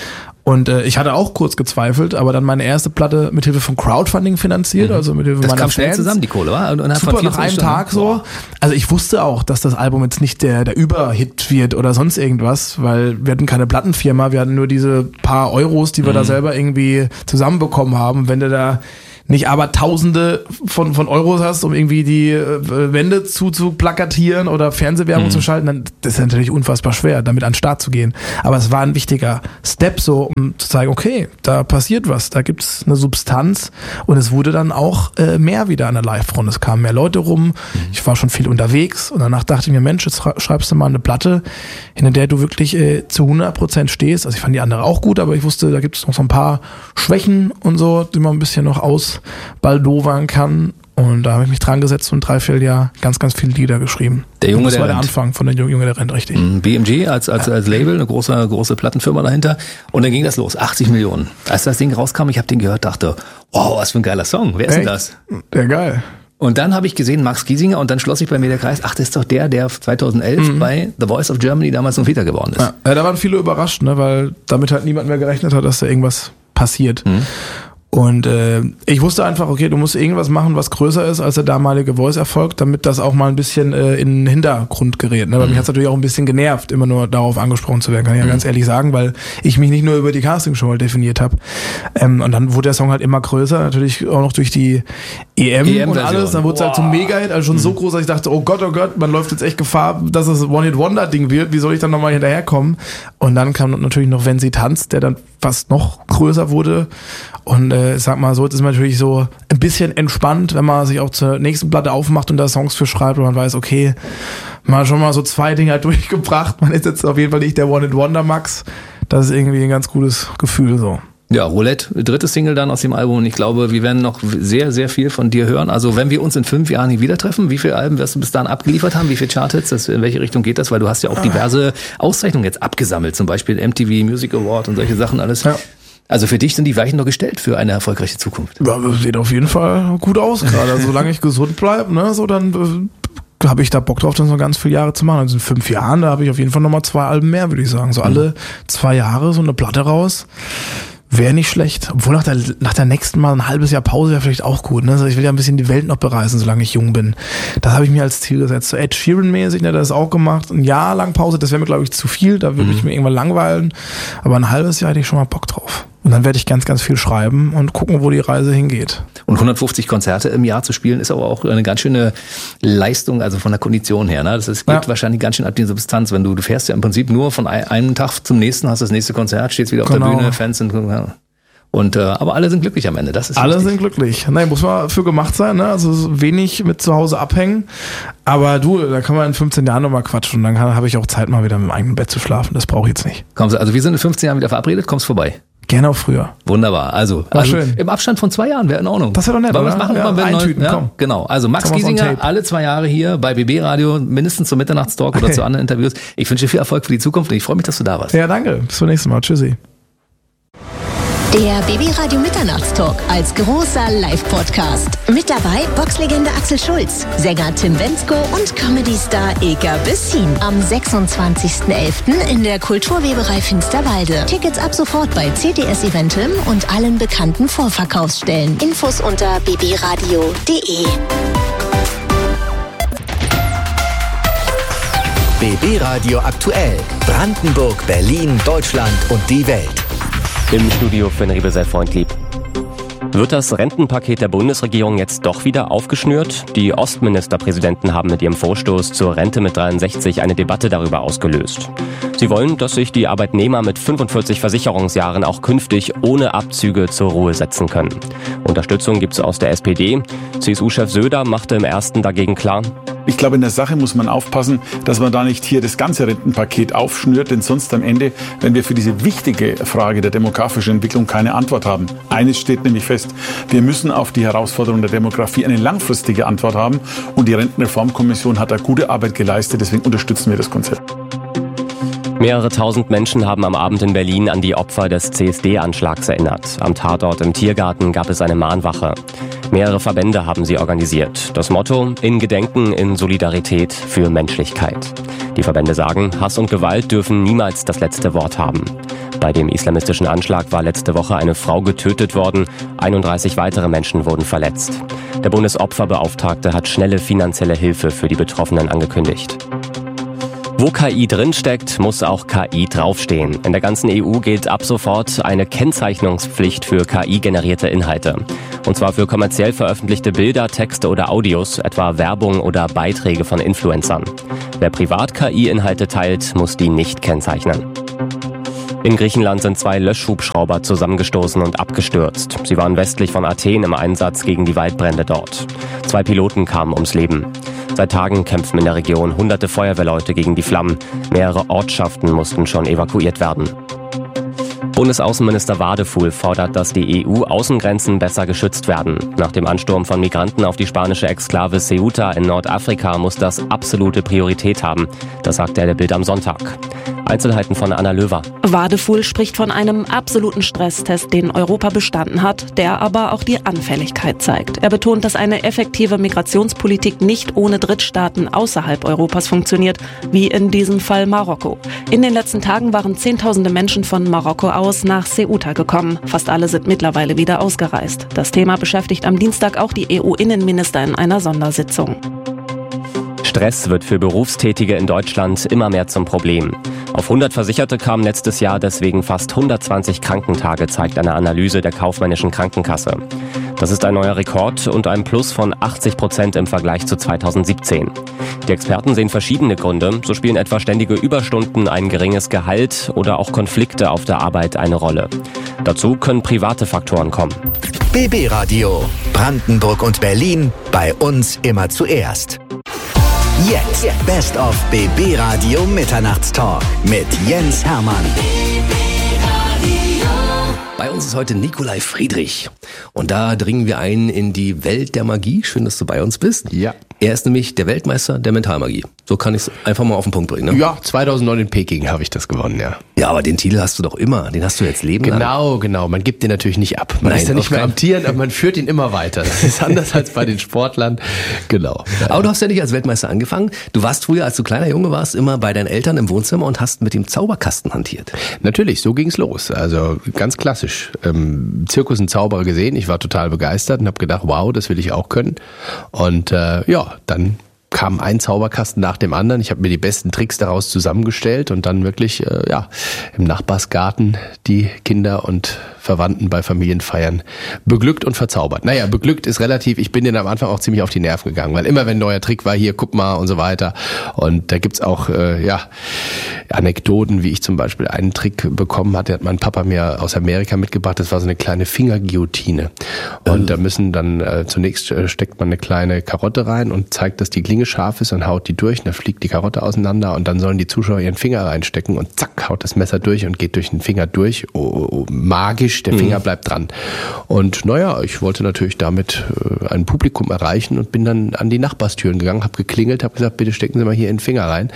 Und äh, ich hatte auch kurz gezweifelt, aber dann meine erste Platte mit Hilfe von Crowdfunding finanziert, mhm. also mit Hilfe das meiner kam Fans. schnell zusammen, die Kohle, war? Und Super, von nach einem Tag so. Boah. Also ich wusste auch, dass das Album jetzt nicht der, der Überhit wird oder sonst irgendwas, weil wir hatten keine Plattenfirma, wir hatten nur diese paar Euros, die wir mhm. da selber irgendwie zusammenbekommen haben. Wenn du da nicht aber Tausende von, von Euros hast, um irgendwie die äh, Wände zu, zu plakatieren oder Fernsehwerbung mhm. zu schalten, dann das ist natürlich unfassbar schwer, damit an den Start zu gehen. Aber es war ein wichtiger Step so, um zu zeigen, okay, da passiert was, da gibt's eine Substanz und es wurde dann auch äh, mehr wieder an der Live-Front. Es kamen mehr Leute rum, mhm. ich war schon viel unterwegs und danach dachte ich mir, Mensch, jetzt schreibst du mal eine Platte, hinter der du wirklich äh, zu hundert Prozent stehst. Also ich fand die andere auch gut, aber ich wusste, da gibt es noch so ein paar Schwächen und so, die man ein bisschen noch aus baldowern kann. Und da habe ich mich dran gesetzt und drei, vier Jahre ganz, ganz viele Lieder geschrieben. Der Junge, und das der war der rennt. Anfang von der Junge, der rennt, richtig. B M G als, als, als Label, eine große, große Plattenfirma dahinter. Und dann ging das los, achtzig Millionen. Als das Ding rauskam, ich habe den gehört, dachte, wow, was für ein geiler Song. Wer ist denn das? Der geil. Und dann habe ich gesehen, Max Giesinger, und dann schloss sich bei mir der Kreis, ach, das ist doch der, der zweitausendelf mhm. bei The Voice of Germany damals noch Vierter geworden ist. Ja, ja, da waren viele überrascht, ne, weil damit halt niemand mehr gerechnet hat, dass da irgendwas passiert. Mhm. Und äh, ich wusste einfach, okay, du musst irgendwas machen, was größer ist als der damalige Voice-Erfolg, damit das auch mal ein bisschen äh, in den Hintergrund gerät. Ne? Weil mhm. mich hat's natürlich auch ein bisschen genervt, immer nur darauf angesprochen zu werden, kann ich ja mhm. ganz ehrlich sagen, weil ich mich nicht nur über die Castingshow halt definiert habe. Ähm, und dann wurde der Song halt immer größer, natürlich auch noch durch die E M, E M und alles. Dann wurde es halt zum Mega-Hit, also schon mhm. so groß, dass ich dachte, oh Gott, oh Gott, man läuft jetzt echt Gefahr, dass es One-Hit-Wonder-Ding wird. Wie soll ich dann nochmal hinterherkommen? Und dann kam natürlich noch Wenn sie tanzt, der dann fast noch größer wurde. Und äh, sag mal so, jetzt ist man natürlich so ein bisschen entspannt, wenn man sich auch zur nächsten Platte aufmacht und da Songs für schreibt und man weiß, okay, man hat schon mal so zwei Dinger durchgebracht, man ist jetzt auf jeden Fall nicht der One-Hit-Wonder-Max. Das ist irgendwie ein ganz gutes Gefühl so. Ja, Roulette, dritte Single dann aus dem Album und ich glaube, wir werden noch sehr, sehr viel von dir hören. Also wenn wir uns in fünf Jahren hier wieder treffen, wie viele Alben wirst du bis dahin abgeliefert haben? Wie viele Charthits? Das, in welche Richtung geht das? Weil du hast ja auch diverse Auszeichnungen jetzt abgesammelt, zum Beispiel M T V Music Award und solche Sachen alles. Ja. Also für dich sind die Weichen doch gestellt für eine erfolgreiche Zukunft. Ja, das sieht auf jeden Fall gut aus gerade. Also, solange ich gesund bleibe, ne, so dann äh, habe ich da Bock drauf, dann so ganz viele Jahre zu machen. Also in fünf Jahren, da habe ich auf jeden Fall nochmal zwei Alben mehr, würde ich sagen. So mhm. alle zwei Jahre so eine Platte raus. Wäre nicht schlecht. Obwohl nach der, nach der nächsten Mal ein halbes Jahr Pause wäre vielleicht auch gut. Ne? Also ich will ja ein bisschen die Welt noch bereisen, solange ich jung bin. Das habe ich mir als Ziel gesetzt. So Ed Sheeran-mäßig, ne, das ist auch gemacht. Ein Jahr lang Pause, das wäre mir, glaube ich, zu viel. Da würde mhm. ich mir irgendwann langweilen. Aber ein halbes Jahr hätte ich schon mal Bock drauf. Und dann werde ich ganz, ganz viel schreiben und gucken, wo die Reise hingeht. Und hundertfünfzig Konzerte im Jahr zu spielen, ist aber auch eine ganz schöne Leistung, also von der Kondition her. Ne? Das ist, geht ja. wahrscheinlich ganz schön ab die Substanz. Wenn du, du fährst ja im Prinzip nur von einem Tag zum nächsten, hast das nächste Konzert, stehst wieder auf genau. der Bühne, Fans sind... Und, äh, aber alle sind glücklich am Ende, das ist Alle wichtig. sind glücklich. Nein, muss man für gemacht sein, ne? Also wenig mit zu Hause abhängen. Aber du, da kann man in fünfzehn Jahren nochmal quatschen. Und dann habe ich auch Zeit, mal wieder im eigenen Bett zu schlafen. Das brauche ich jetzt nicht. Kommst, also wir sind in fünfzehn Jahren wieder verabredet, kommst vorbei. Gerne auch früher. Wunderbar. Also, War also schön. Im Abstand von zwei Jahren wäre in Ordnung. Das wäre doch nett, Wollen wir oder? das machen? Ja, Mal eintüten, ja, komm. Genau. Also Max Giesinger, alle zwei Jahre hier bei B B Radio, mindestens zum Mitternachtstalk okay. oder zu anderen Interviews. Ich wünsche dir viel Erfolg für die Zukunft und ich freue mich, dass du da warst. Ja, danke. Bis zum nächsten Mal. Tschüssi. Der B B Radio Mitternachtstalk als großer Live-Podcast. Mit dabei Boxlegende Axel Schulz, Sänger Tim Bendzko und Comedy-Star Ilka Bessin. Am sechsundzwanzigsten elften in der Kulturweberei Finsterwalde. Tickets ab sofort bei C T S Eventim und allen bekannten Vorverkaufsstellen. Infos unter b b radio punkt d e. B B Radio aktuell. Brandenburg, Berlin, Deutschland und die Welt. Im Studio Finn Riebe, sehr freundlich. Wird das Rentenpaket der Bundesregierung jetzt doch wieder aufgeschnürt? Die Ostministerpräsidenten haben mit ihrem Vorstoß zur Rente mit dreiundsechzig eine Debatte darüber ausgelöst. Sie wollen, dass sich die Arbeitnehmer mit fünfundvierzig Versicherungsjahren auch künftig ohne Abzüge zur Ruhe setzen können. Unterstützung gibt es aus der S P D. C S U-Chef Söder machte im ersten dagegen klar: Ich glaube, in der Sache muss man aufpassen, dass man da nicht hier das ganze Rentenpaket aufschnürt, denn sonst am Ende, wenn wir für diese wichtige Frage der demografischen Entwicklung keine Antwort haben. Eines steht nämlich fest: Wir müssen auf die Herausforderung der Demografie eine langfristige Antwort haben und die Rentenreformkommission hat da gute Arbeit geleistet, deswegen unterstützen wir das Konzept. Mehrere tausend Menschen haben am Abend in Berlin an die Opfer des C S D-Anschlags erinnert. Am Tatort im Tiergarten gab es eine Mahnwache. Mehrere Verbände haben sie organisiert. Das Motto: in Gedenken, in Solidarität für Menschlichkeit. Die Verbände sagen, Hass und Gewalt dürfen niemals das letzte Wort haben. Bei dem islamistischen Anschlag war letzte Woche eine Frau getötet worden, einunddreißig weitere Menschen wurden verletzt. Der Bundesopferbeauftragte hat schnelle finanzielle Hilfe für die Betroffenen angekündigt. Wo K I drinsteckt, muss auch K I draufstehen. In der ganzen E U gilt ab sofort eine Kennzeichnungspflicht für K I-generierte Inhalte. Und zwar für kommerziell veröffentlichte Bilder, Texte oder Audios, etwa Werbung oder Beiträge von Influencern. Wer privat K I-Inhalte teilt, muss die nicht kennzeichnen. In Griechenland sind zwei Löschhubschrauber zusammengestoßen und abgestürzt. Sie waren westlich von Athen im Einsatz gegen die Waldbrände dort. Zwei Piloten kamen ums Leben. Seit Tagen kämpfen in der Region hunderte Feuerwehrleute gegen die Flammen. Mehrere Ortschaften mussten schon evakuiert werden. Bundesaußenminister Wadefuhl fordert, dass die E U-Außengrenzen besser geschützt werden. Nach dem Ansturm von Migranten auf die spanische Exklave Ceuta in Nordafrika muss das absolute Priorität haben. Das sagte er der Bild am Sonntag. Einzelheiten von Anna Löwer. Wadefuhl spricht von einem absoluten Stresstest, den Europa bestanden hat, der aber auch die Anfälligkeit zeigt. Er betont, dass eine effektive Migrationspolitik nicht ohne Drittstaaten außerhalb Europas funktioniert, wie in diesem Fall Marokko. In den letzten Tagen waren Zehntausende Menschen von Marokko aus nach Ceuta gekommen. Fast alle sind mittlerweile wieder ausgereist. Das Thema beschäftigt am Dienstag auch die E U-Innenminister in einer Sondersitzung. Stress wird für Berufstätige in Deutschland immer mehr zum Problem. Auf hundert Versicherte kamen letztes Jahr deswegen fast hundertzwanzig Krankentage, zeigt eine Analyse der Kaufmännischen Krankenkasse. Das ist ein neuer Rekord und ein Plus von achtzig Prozent im Vergleich zu zweitausendsiebzehn. Die Experten sehen verschiedene Gründe. So spielen etwa ständige Überstunden, ein geringes Gehalt oder auch Konflikte auf der Arbeit eine Rolle. Dazu können private Faktoren kommen. B B Radio. Brandenburg und Berlin. Bei uns immer zuerst. Jetzt Best of B B Radio Mitternachtstalk mit Jens Hermann. Bei uns ist heute Nikolai Friedrich und da dringen wir ein in die Welt der Magie. Schön, dass du bei uns bist. Ja. Er ist nämlich der Weltmeister der Mentalmagie. So kann ich es einfach mal auf den Punkt bringen. Ne? Ja, zweitausendneun in Peking habe ich das gewonnen, ja. Ja, aber den Titel hast du doch immer. Den hast du jetzt leben lang. Genau, genau. Man gibt den natürlich nicht ab. Man Nein, ist ja nicht mehr kein- amtierend, aber man führt ihn immer weiter. Das ist anders als bei den Sportlern. Genau. Aber du hast ja nicht als Weltmeister angefangen. Du warst früher, als du kleiner Junge warst, immer bei deinen Eltern im Wohnzimmer und hast mit dem Zauberkasten hantiert. Natürlich, so ging's los. Also ganz klassisch. Ähm, Zirkus und Zauberer gesehen. Ich war total begeistert und habe gedacht, wow, das will ich auch können. Und äh, ja, dann kam ein Zauberkasten nach dem anderen. Ich habe mir die besten Tricks daraus zusammengestellt und dann wirklich äh, ja im Nachbarsgarten die Kinder und Verwandten bei Familienfeiern beglückt und verzaubert. Naja, beglückt ist relativ. Ich bin denen am Anfang auch ziemlich auf die Nerven gegangen, weil immer wenn ein neuer Trick war, hier, guck mal und so weiter. Und da gibt's auch äh, ja Anekdoten, wie ich zum Beispiel einen Trick bekommen hatte, hat mein Papa mir aus Amerika mitgebracht. Das war so eine kleine Fingerguillotine. Und Oh. da müssen dann äh, zunächst äh, steckt man eine kleine Karotte rein und zeigt, dass die Klinge scharf ist und haut die durch. Und dann fliegt die Karotte auseinander und dann sollen die Zuschauer ihren Finger reinstecken und zack, haut das Messer durch und geht durch den Finger durch. Oh, oh, magisch, der Finger bleibt dran. Und naja, ich wollte natürlich damit äh, ein Publikum erreichen und bin dann an die Nachbarstüren gegangen, habe geklingelt, habe gesagt, bitte stecken Sie mal hier in den Finger rein.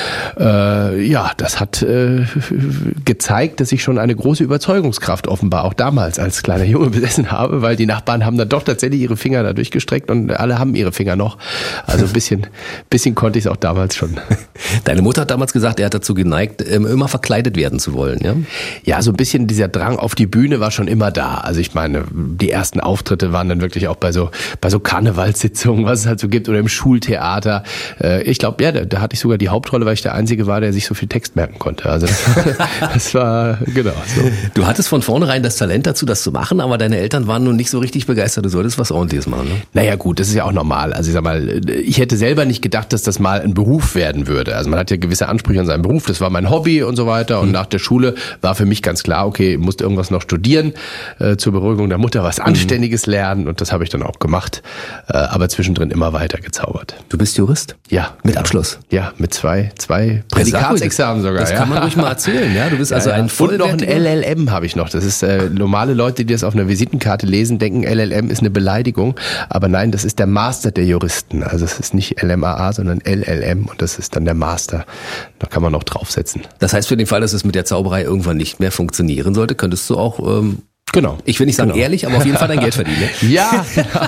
Äh, ja, das hat äh, gezeigt, dass ich schon eine große Überzeugungskraft offenbar auch damals als kleiner Junge besessen habe, weil die Nachbarn haben dann doch tatsächlich ihre Finger da durchgestreckt und alle haben ihre Finger noch. Also ein bisschen, bisschen konnte ich es auch damals schon. Deine Mutter hat damals gesagt, er hat dazu geneigt, ähm, immer verkleidet werden zu wollen. Ja? Ja, so ein bisschen dieser Drang auf die Bühne war schon immer da. Also ich meine, die ersten Auftritte waren dann wirklich auch bei so bei so Karnevalssitzungen, was es halt so gibt, oder im Schultheater. Äh, ich glaube, ja, da, da hatte ich sogar die Hauptrolle, weil ich der Einzige war, der sich so viel Text merken konnte. Also das, das war, genau, so. Du hattest von vornherein das Talent dazu, das zu machen, aber deine Eltern waren nun nicht so richtig begeistert. Du solltest was Ordentliches machen. Ne? Naja gut, das ist ja auch normal. Also ich sag mal, ich hätte selber nicht gedacht, dass das mal ein Beruf werden würde. Also man hat ja gewisse Ansprüche an seinen Beruf. Das war mein Hobby und so weiter. Und mhm. nach der Schule war für mich ganz klar, okay, ich musste irgendwas noch studieren, äh, zur Beruhigung der Mutter, was Anständiges mhm. lernen. Und das habe ich dann auch gemacht. Äh, aber zwischendrin immer weiter gezaubert. Du bist Jurist? Ja. Mit genau. Abschluss? Ja, mit zwei, zwei Prädikatsexamen sogar. Das ja. kann man ruhig mal erzählen. Ja, du bist also ja, ja. ein Und noch ein vollwertiger- L L M habe ich noch. Das ist äh, normale Leute, die das auf einer Visitenkarte lesen, denken, L L M ist eine Beleidigung. Aber nein, das ist der Master der Juristen. Also es ist nicht L M A A, sondern L L M und das ist dann der Master. Da kann man noch draufsetzen. Das heißt, für den Fall, dass es mit der Zauberei irgendwann nicht mehr funktionieren sollte, könntest du auch ähm, Genau. Ich will nicht sagen genau. ehrlich, aber auf jeden Fall dein Geld verdienen. Ne? Ja,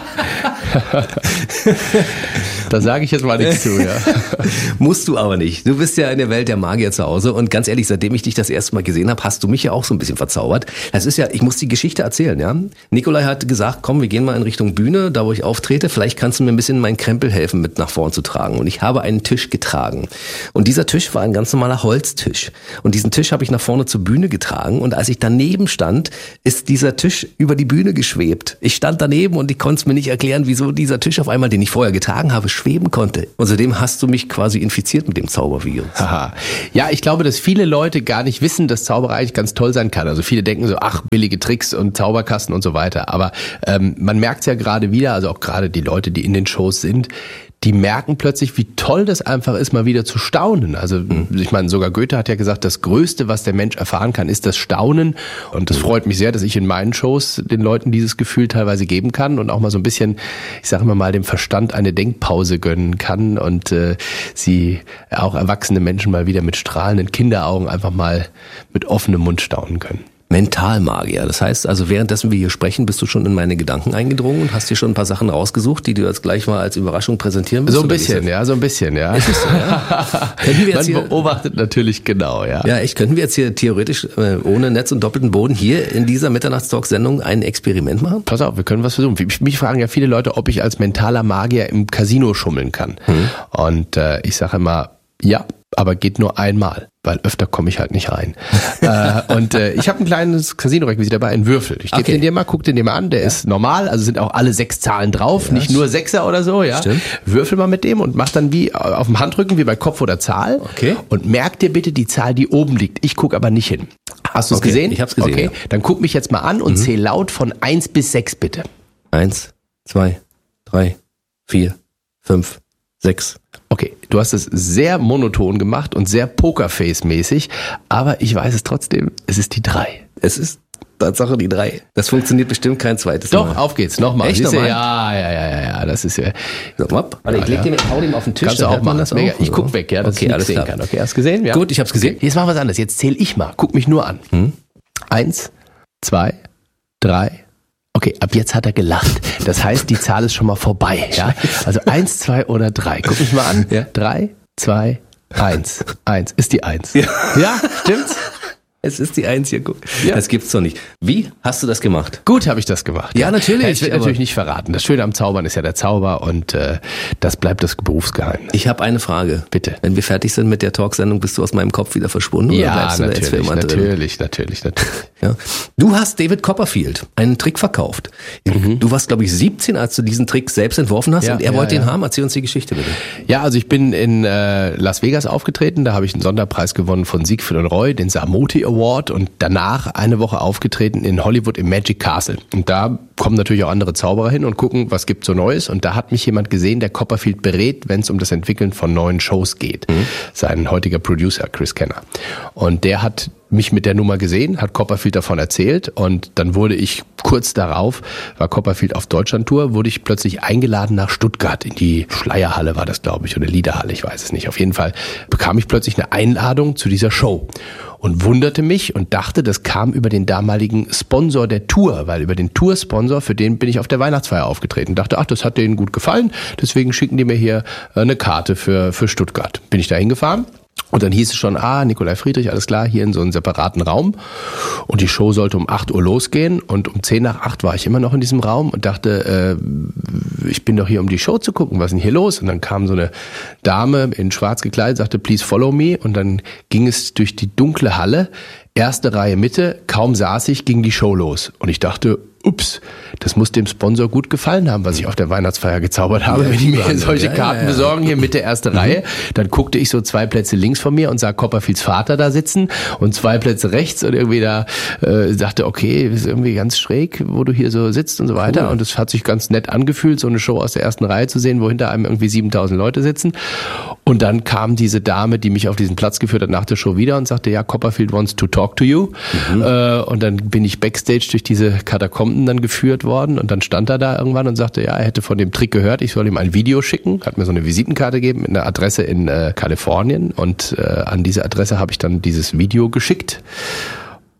da sage ich jetzt mal nichts zu, ja. Musst du aber nicht. Du bist ja in der Welt der Magier zu Hause und ganz ehrlich, seitdem ich dich das erste Mal gesehen habe, hast du mich ja auch so ein bisschen verzaubert. Das ist ja, ich muss die Geschichte erzählen, ja. Nikolai hat gesagt, komm, wir gehen mal in Richtung Bühne, da wo ich auftrete, vielleicht kannst du mir ein bisschen meinen Krempel helfen, mit nach vorn zu tragen. Und ich habe einen Tisch getragen. Und dieser Tisch war ein ganz normaler Holztisch. Und diesen Tisch habe ich nach vorne zur Bühne getragen und als ich daneben stand, ist dieser Tisch über die Bühne geschwebt. Ich stand daneben und ich konnte es mir nicht erklären, wieso dieser Tisch auf einmal, den ich vorher getragen habe, schweben konnte. Und seitdem hast du mich quasi infiziert mit dem Zaubervirus. Haha. Ja, ich glaube, dass viele Leute gar nicht wissen, dass Zauberei eigentlich ganz toll sein kann. Also viele denken so, ach, billige Tricks und Zauberkasten und so weiter. Aber ähm, man merkt es ja gerade wieder, also auch gerade die Leute, die in den Shows sind, die merken plötzlich, wie toll das einfach ist, mal wieder zu staunen. Also ich meine, sogar Goethe hat ja gesagt, das Größte, was der Mensch erfahren kann, ist das Staunen. Und das freut mich sehr, dass ich in meinen Shows den Leuten dieses Gefühl teilweise geben kann und auch mal so ein bisschen, ich sage immer mal, dem Verstand eine Denkpause gönnen kann und äh, sie auch erwachsene Menschen mal wieder mit strahlenden Kinderaugen einfach mal mit offenem Mund staunen können. Mentalmagier. Das heißt also, währenddessen wir hier sprechen, bist du schon in meine Gedanken eingedrungen und hast dir schon ein paar Sachen rausgesucht, die du jetzt gleich mal als Überraschung präsentieren willst? So ein bisschen, ja, so ein bisschen, ja. Ist es so, ja? Könnten wir jetzt Man hier, beobachtet natürlich genau, ja. Ja, echt, könnten wir jetzt hier theoretisch äh, ohne Netz und doppelten Boden hier in dieser Mitternachtstalk-Sendung ein Experiment machen? Pass auf, wir können was versuchen. Mich fragen ja viele Leute, ob ich als mentaler Magier im Casino schummeln kann. Hm. Und äh, ich sage immer, ja, aber geht nur einmal, weil öfter komme ich halt nicht rein. äh, und äh, ich habe ein kleines Casino-Requisit dabei, einen Würfel. Ich gebe Okay. den dir mal, guck den dir mal an, der ja. ist normal, also sind auch alle sechs Zahlen drauf, Ja, nicht nur Sechser oder so, ja. Stimmt. Würfel mal mit dem und mach dann wie auf dem Handrücken, wie bei Kopf oder Zahl. Okay. Und merk dir bitte die Zahl, die oben liegt. Ich gucke aber nicht hin. Hast du es Okay, gesehen? ich hab's gesehen, Okay, ja. dann guck mich jetzt mal an und Mhm. zähl laut von eins bis sechs bitte. Eins, zwei, drei, vier, fünf, sechs. Okay, du hast es sehr monoton gemacht und sehr Pokerface-mäßig, aber ich weiß es trotzdem, es ist die drei. Es ist Tatsache die drei. Das funktioniert bestimmt kein zweites Doch, Mal. auf geht's, nochmal. Echt, Siehst du? nochmal? Ja, ja, ja, ja, ja, das ist ja. So, hopp. Warte, ich leg den mit, hau den auf den Tisch. Kannst du dann auch hört man machen. das Mega. auch. Ich guck weg, ja, dass Okay, ich alles nichts sehen klar. kann. Okay, hast du gesehen? Ja. Gut, ich hab's gesehen. Okay, jetzt machen wir was anderes. Jetzt zähle ich mal. Guck mich nur an. Hm? Eins, zwei, drei. Okay, ab jetzt hat er gelacht. Das heißt, die Zahl ist schon mal vorbei. Ja? Also eins, zwei oder drei. Guck mich mal an. Ja. Drei, zwei, eins. Eins ist die Eins. Ja. Ja, stimmt's? Es ist die Eins hier, guck. Ja. Das gibt's doch nicht. Wie hast du das gemacht? Gut habe ich das gemacht. Ja, natürlich, Es wird aber- natürlich nicht verraten. Das Schöne am Zaubern ist ja der Zauber und äh, das bleibt das Berufsgeheimnis. Ich habe eine Frage. Bitte. Wenn wir fertig sind mit der Talksendung, bist du aus meinem Kopf wieder verschwunden? oder Ja, bleibst du da jetzt für natürlich, immer drin? natürlich, natürlich, natürlich. Ja. Du hast David Copperfield einen Trick verkauft. Du warst, glaube ich, siebzehn, als du diesen Trick selbst entworfen hast Ja, und er ja, wollte ja. ihn haben. Erzähl uns die Geschichte bitte. Ja, also ich bin in äh, Las Vegas aufgetreten, da habe ich einen Sonderpreis gewonnen von Siegfried und Roy, den Samoti Award und danach eine Woche aufgetreten in Hollywood im Magic Castle. Und da kommen natürlich auch andere Zauberer hin und gucken, was gibt's so Neues. Und da hat mich jemand gesehen, der Copperfield berät, wenn es um das Entwickeln von neuen Shows geht. Mhm. Sein heutiger Producer, Chris Kenner. Und der hat mich mit der Nummer gesehen, hat Copperfield davon erzählt und dann wurde ich kurz darauf, war Copperfield auf Deutschlandtour, wurde ich plötzlich eingeladen nach Stuttgart in die Schleierhalle war das, glaube ich, oder Liederhalle, ich weiß es nicht. Auf jeden Fall bekam ich plötzlich eine Einladung zu dieser Show und wunderte mich und dachte, das kam über den damaligen Sponsor der Tour, weil über den Toursponsor, für den bin ich auf der Weihnachtsfeier aufgetreten. Dachte, ach, das hat denen gut gefallen, deswegen schicken die mir hier eine Karte für, für Stuttgart. Bin ich da hingefahren. Und dann hieß es schon, ah, Nikolai Friedrich, alles klar, hier in so einem separaten Raum. Und die Show sollte um acht Uhr losgehen. Und um zehn nach acht war ich immer noch in diesem Raum und dachte, äh, ich bin doch hier, um die Show zu gucken. Was ist denn hier los? Und dann kam so eine Dame in schwarz gekleidet, sagte, please follow me. Und dann ging es durch die dunkle Halle, erste Reihe Mitte, kaum saß ich, ging die Show los. Und ich dachte, ups, das muss dem Sponsor gut gefallen haben, was ich auf der Weihnachtsfeier gezaubert habe, Ja, wenn die mir Wahnsinn. solche Ja, Karten ja, ja. besorgen, hier Mitte erste Reihe. Dann guckte ich so zwei Plätze links von mir und sah Copperfields Vater da sitzen und zwei Plätze rechts und irgendwie da äh, dachte, okay, ist irgendwie ganz schräg, wo du hier so sitzt und so weiter. Cool. Und es hat sich ganz nett angefühlt, so eine Show aus der ersten Reihe zu sehen, wo hinter einem irgendwie siebentausend Leute sitzen. Und dann kam diese Dame, die mich auf diesen Platz geführt hat, nach der Show wieder und sagte, ja, Copperfield wants to talk to you. Mhm. Äh, und dann bin ich backstage durch diese Katakomben dann geführt worden und dann stand er da irgendwann und sagte, ja, er hätte von dem Trick gehört, ich soll ihm ein Video schicken, hat mir so eine Visitenkarte gegeben mit einer Adresse in äh, Kalifornien und äh, an diese Adresse habe ich dann dieses Video geschickt.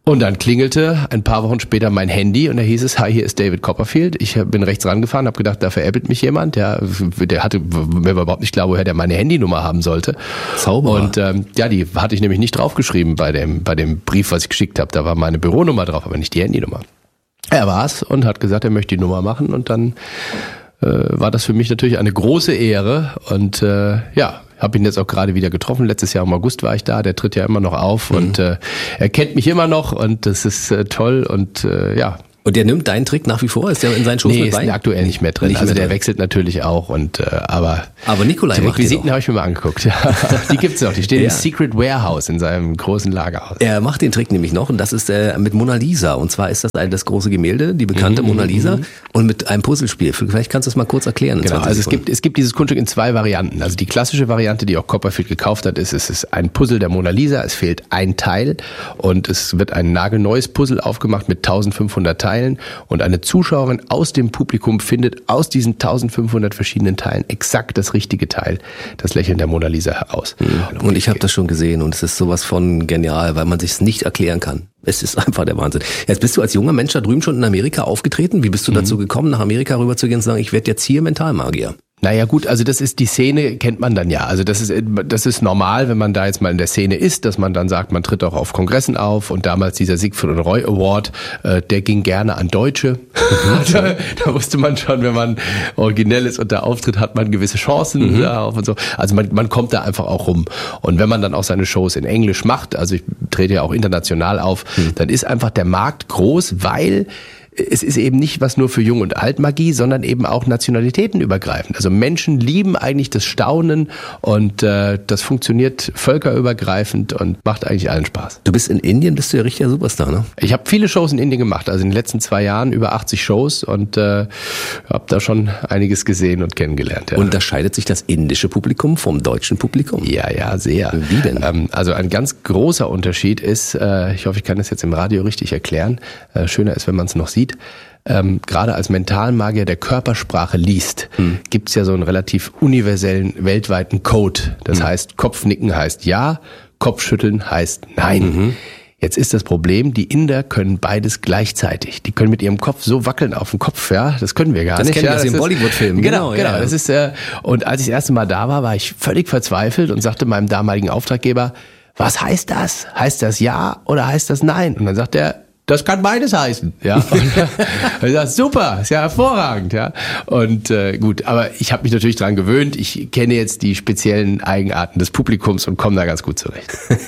Und dann klingelte ein paar Wochen später mein Handy und da hieß es, hi, hier ist David Copperfield. Ich bin rechts rangefahren, habe gedacht, da veräppelt mich jemand. Der, der hatte, mir war überhaupt nicht klar, woher der meine Handynummer haben sollte. Zauberer. Und ähm, ja, die hatte ich nämlich nicht draufgeschrieben bei dem, bei dem Brief, was ich geschickt habe. Da war meine Büronummer drauf, aber nicht die Handynummer. Er war's und hat gesagt, er möchte die Nummer machen und dann äh, war das für mich natürlich eine große Ehre und äh, ja, habe ihn jetzt auch gerade wieder getroffen. Letztes Jahr im August war ich da. Der tritt ja immer noch auf mhm. und äh, er kennt mich immer noch und das ist äh, toll und äh, ja. Und der nimmt deinen Trick nach wie vor? Ist der in seinen Shows nee, mit bei? Nee, ist aktuell nicht mehr drin. Nicht also mehr der drin. wechselt natürlich auch und äh, aber aber Nikolai die macht Requisiten habe ich mir mal angeguckt. Ja. Die gibt's noch. Die stehen ja. im Secret Warehouse in seinem großen Lagerhaus. Er macht den Trick nämlich noch und das ist äh, mit Mona Lisa. Und zwar ist das ein, das große Gemälde, die bekannte mhm, Mona Lisa mhm. und mit einem Puzzlespiel. Vielleicht kannst du es mal kurz erklären. Genau, also es gibt, es gibt dieses Kunststück in zwei Varianten. Also die klassische Variante, die auch Copperfield gekauft hat, ist, es ist ein Puzzle der Mona Lisa. Es fehlt ein Teil und es wird ein nagelneues Puzzle aufgemacht mit eintausendfünfhundert Teilen und eine Zuschauerin aus dem Publikum findet aus diesen eintausendfünfhundert verschiedenen Teilen exakt das richtige Teil, das Lächeln der Mona Lisa heraus. Mhm. Und ich habe das schon gesehen und es ist sowas von genial, weil man sich es nicht erklären kann. Es ist einfach der Wahnsinn. Jetzt bist du als junger Mensch da drüben schon in Amerika aufgetreten. Wie bist du mhm. dazu gekommen, nach Amerika rüberzugehen und zu sagen, ich werde jetzt hier Mentalmagier? Naja gut, also das ist die Szene, kennt man dann ja. Also das ist das ist normal, wenn man da jetzt mal in der Szene ist, dass man dann sagt, man tritt auch auf Kongressen auf. Und damals dieser Siegfried und Roy Award, äh, der ging gerne an Deutsche. da, da wusste man schon, wenn man originell ist und da auftritt, hat man gewisse Chancen mhm. darauf und so. Also man, man kommt da einfach auch rum. Und wenn man dann auch seine Shows in Englisch macht, also ich trete ja auch international auf, mhm. dann ist einfach der Markt groß, weil es ist eben nicht was nur für Jung- und Altmagie, sondern eben auch nationalitätenübergreifend. Also Menschen lieben eigentlich das Staunen und äh, das funktioniert völkerübergreifend und macht eigentlich allen Spaß. Du bist in Indien, bist du ja richtiger Superstar, ne? Ich habe viele Shows in Indien gemacht, also in den letzten zwei Jahren über achtzig Shows und äh, habe da schon einiges gesehen und kennengelernt. Ja. Unterscheidet sich das indische Publikum vom deutschen Publikum? Ja, ja, sehr. Wie denn? Ähm, also ein ganz großer Unterschied ist, äh, ich hoffe, ich kann das jetzt im Radio richtig erklären, äh, schöner ist, wenn man es noch sieht, Ähm, gerade als Mentalmagier der Körpersprache liest, hm. gibt's ja so einen relativ universellen, weltweiten Code. Das hm. heißt, Kopfnicken heißt ja, Kopfschütteln heißt nein. Mhm. Jetzt ist das Problem, die Inder können beides gleichzeitig. Die können mit ihrem Kopf so wackeln auf dem Kopf, ja, das können wir gar das nicht. Kennen ja, das das in Bollywood-Filmen. Genau, genau. genau. Ja. Das ist äh, und als ich das erste Mal da war, war ich völlig verzweifelt und sagte meinem damaligen Auftraggeber, was heißt das? Heißt das ja oder heißt das nein? Und dann sagt er, das kann beides heißen, ja. Und ich dachte, super, ist ja hervorragend, ja. Und äh, gut, aber ich habe mich natürlich dran gewöhnt. Ich kenne jetzt die speziellen Eigenarten des Publikums und komme da ganz gut zurecht.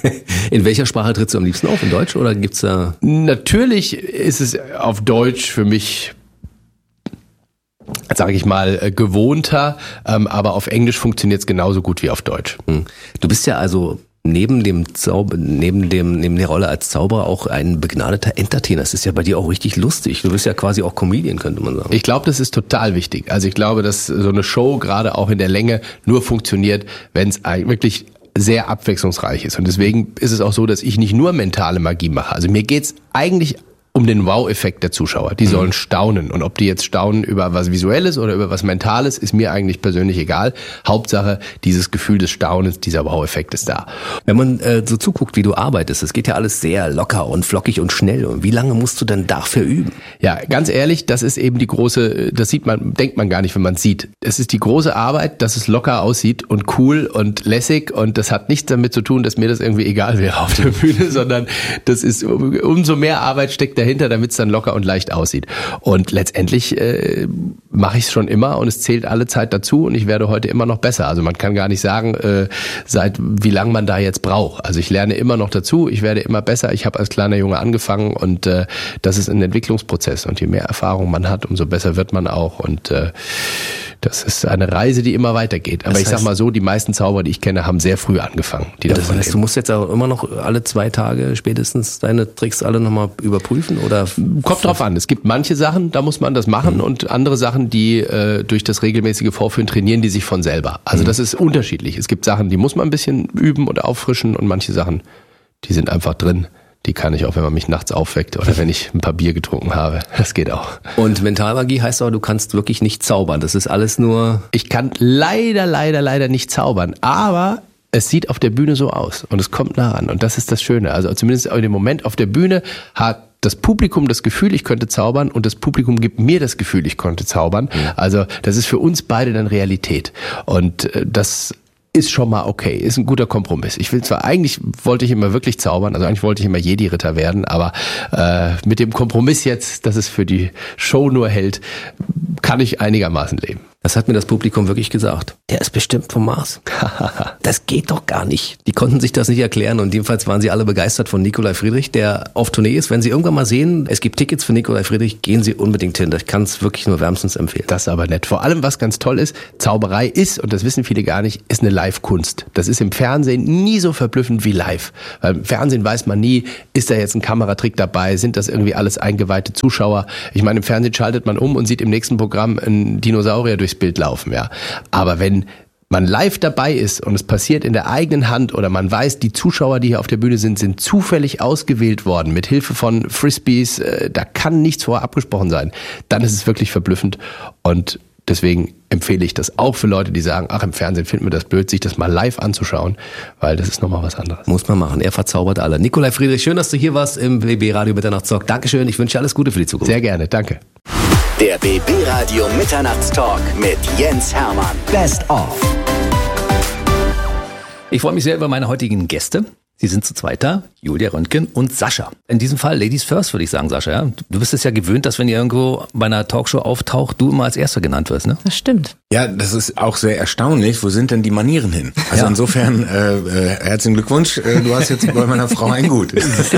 In welcher Sprache trittst du am liebsten auf? In Deutsch oder gibt's da? Natürlich ist es auf Deutsch für mich, sage ich mal, gewohnter, ähm, aber auf Englisch funktioniert es genauso gut wie auf Deutsch. Du bist ja also neben dem Zauber, neben dem, neben der Rolle als Zauberer auch ein begnadeter Entertainer. Das ist ja bei dir auch richtig lustig. Du bist ja quasi auch Comedian, könnte man sagen. Ich glaube, das ist total wichtig. Also ich glaube, dass so eine Show gerade auch in der Länge nur funktioniert, wenn es wirklich sehr abwechslungsreich ist. Und deswegen ist es auch so, dass ich nicht nur mentale Magie mache. Also mir geht's eigentlich um den Wow-Effekt der Zuschauer. Die sollen mhm. staunen. Und ob die jetzt staunen über was Visuelles oder über was Mentales, ist mir eigentlich persönlich egal. Hauptsache, dieses Gefühl des Staunens, dieser Wow-Effekt ist da. Wenn man äh, so zuguckt, wie du arbeitest, es geht ja alles sehr locker und flockig und schnell. Und wie lange musst du denn dafür üben? Ja, ganz ehrlich, das ist eben die große, das sieht man, denkt man gar nicht, wenn man es sieht. Es ist die große Arbeit, dass es locker aussieht und cool und lässig. Und das hat nichts damit zu tun, dass mir das irgendwie egal wäre auf der Bühne, sondern das ist, umso mehr Arbeit steckt dahinter, damit es dann locker und leicht aussieht. Und letztendlich äh, mache ich es schon immer und es zählt alle Zeit dazu und ich werde heute immer noch besser. Also man kann gar nicht sagen, äh, seit wie lang man da jetzt braucht. Also ich lerne immer noch dazu, ich werde immer besser. Ich habe als kleiner Junge angefangen und äh, das ist ein Entwicklungsprozess. Und je mehr Erfahrung man hat, umso besser wird man auch. Und äh, das ist eine Reise, die immer weitergeht. Aber das heißt, ich sag mal so, die meisten Zauberer, die ich kenne, haben sehr früh angefangen. Die das heißt, leben. Du musst jetzt auch immer noch alle zwei Tage spätestens deine Tricks alle nochmal überprüfen? Oder kommt drauf an. Es gibt manche Sachen, da muss man das machen, mhm. und andere Sachen, die äh, durch das regelmäßige Vorführen trainieren, die sich von selber. Also mhm. das ist unterschiedlich. Es gibt Sachen, die muss man ein bisschen üben und auffrischen und manche Sachen, die sind einfach drin. Die kann ich auch, wenn man mich nachts aufweckt oder wenn ich ein paar Bier getrunken habe. Das geht auch. Und Mentalmagie heißt aber, du kannst wirklich nicht zaubern. Das ist alles nur... Ich kann leider, leider, leider nicht zaubern. Aber es sieht auf der Bühne so aus und es kommt nah ran und das ist das Schöne. Also zumindest in dem Moment auf der Bühne hat das Publikum das Gefühl, ich könnte zaubern und das Publikum gibt mir das Gefühl, ich konnte zaubern. Also das ist für uns beide dann Realität und das ist schon mal okay, ist ein guter Kompromiss. Ich will zwar, eigentlich wollte ich immer wirklich zaubern, also eigentlich wollte ich immer Jedi-Ritter werden, aber äh, mit dem Kompromiss jetzt, dass es für die Show nur hält, kann ich einigermaßen leben. Das hat mir das Publikum wirklich gesagt. Der ist bestimmt vom Mars. Das geht doch gar nicht. Die konnten sich das nicht erklären und jedenfalls waren sie alle begeistert von Nikolai Friedrich, der auf Tournee ist. Wenn Sie irgendwann mal sehen, es gibt Tickets für Nikolai Friedrich, gehen Sie unbedingt hin. Ich kann es wirklich nur wärmstens empfehlen. Das ist aber nett. Vor allem, was ganz toll ist, Zauberei ist, und das wissen viele gar nicht, ist eine Live-Kunst. Das ist im Fernsehen nie so verblüffend wie live. Weil im Fernsehen weiß man nie, ist da jetzt ein Kameratrick dabei, sind das irgendwie alles eingeweihte Zuschauer. Ich meine, im Fernsehen schaltet man um und sieht im nächsten Programm einen Dinosaurier durchs Bild laufen, ja. Aber wenn man live dabei ist und es passiert in der eigenen Hand oder man weiß, die Zuschauer, die hier auf der Bühne sind, sind zufällig ausgewählt worden mit Hilfe von Frisbees, äh, da kann nichts vorher abgesprochen sein, dann ist es wirklich verblüffend und deswegen empfehle ich das auch für Leute, die sagen, ach, im Fernsehen finden wir das blöd, sich das mal live anzuschauen, weil das ist nochmal was anderes. Muss man machen. Er verzaubert alle. Nikolai Friedrich, schön, dass du hier warst im B B Radio Mitternachtstalk. Dankeschön. Ich wünsche dir alles Gute für die Zukunft. Sehr gerne. Danke. Der B B Radio Mitternachtstalk mit Jens Hermann. Best of. Ich freue mich sehr über meine heutigen Gäste. Sie sind zu zweit da, Julia Röntgen und Sascha. In diesem Fall Ladies first, würde ich sagen, Sascha. Ja? Du bist es ja gewöhnt, dass wenn ihr irgendwo bei einer Talkshow auftaucht, du immer als Erster genannt wirst, ne? Das stimmt. Ja, das ist auch sehr erstaunlich. Wo sind denn die Manieren hin? Also ja. insofern, äh, äh, herzlichen Glückwunsch. Äh, du hast jetzt bei meiner Frau ein Gut.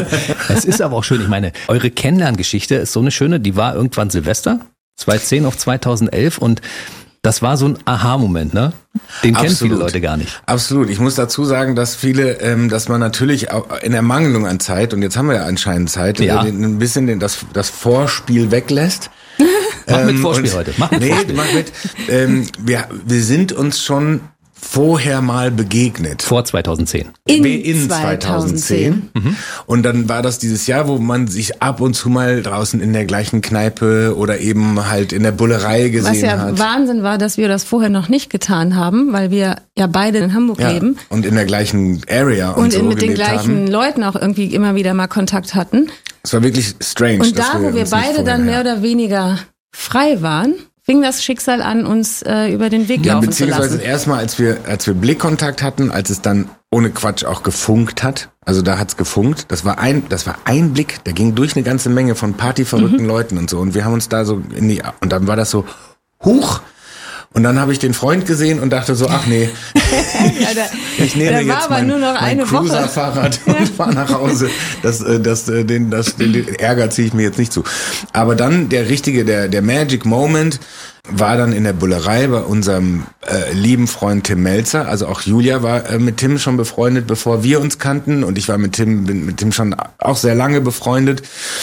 Es ist aber auch schön. Ich meine, eure Kennenlerngeschichte ist so eine schöne, die war irgendwann Silvester, zweitausendzehn auf zweitausendelf und das war so ein Aha-Moment, ne? Den kennen Absolut. viele Leute gar nicht. Absolut. Ich muss dazu sagen, dass viele, ähm, dass man natürlich auch in Ermangelung an Zeit, und jetzt haben wir ja anscheinend Zeit, ja. äh, ein bisschen den, das, das Vorspiel weglässt. Mach mit ähm, Vorspiel heute. Mach mit nee, Vorspiel. mach mit. Ähm, wir, wir sind uns schon vorher mal begegnet. Vor zweitausendzehn. In, in zweitausendzehn. Mhm. Und dann war das dieses Jahr, wo man sich ab und zu mal draußen in der gleichen Kneipe oder eben halt in der Bullerei gesehen hat. Was ja hat. Wahnsinn war, dass wir das vorher noch nicht getan haben, weil wir ja beide in Hamburg ja, leben. Und in der gleichen Area und, und so mit den gleichen haben. Leuten auch irgendwie immer wieder mal Kontakt hatten. Es war wirklich strange. Und da, wir wo wir beide dann mehr oder weniger frei waren, fing das Schicksal an, uns äh, über den Weg ja, laufen zu lassen. Beziehungsweise erstmal, als wir, als wir Blickkontakt hatten, als es dann ohne Quatsch auch gefunkt hat. Also da hat's gefunkt. Das war ein, das war ein Blick, der ging durch eine ganze Menge von partyverrückten mhm. Leuten und so. Und wir haben uns da so in die, und dann war das so, huch. Und dann habe ich den Freund gesehen und dachte so, ach nee, ja, da, ich nehme jetzt aber mein, nur noch mein eine Cruiser-Fahrrad und ja. fahre nach Hause. Das, das, den, das, den, den Ärger ziehe ich mir jetzt nicht zu. Aber dann der richtige, der, der Magic Moment war dann in der Bullerei bei unserem äh, lieben Freund Tim Melzer. Also auch Julia war äh, mit Tim schon befreundet, bevor wir uns kannten. Und ich war mit Tim, bin mit Tim schon auch sehr lange befreundet.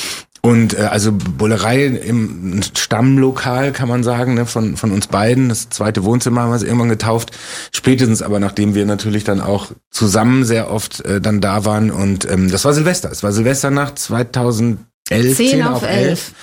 Und äh, also Bullerei im Stammlokal, kann man sagen, ne, von von uns beiden. Das zweite Wohnzimmer haben wir es irgendwann getauft. Spätestens aber, nachdem wir natürlich dann auch zusammen sehr oft äh, dann da waren. Und ähm, das war Silvester. Es war Silvesternacht zweitausendelf. zehn auf elf.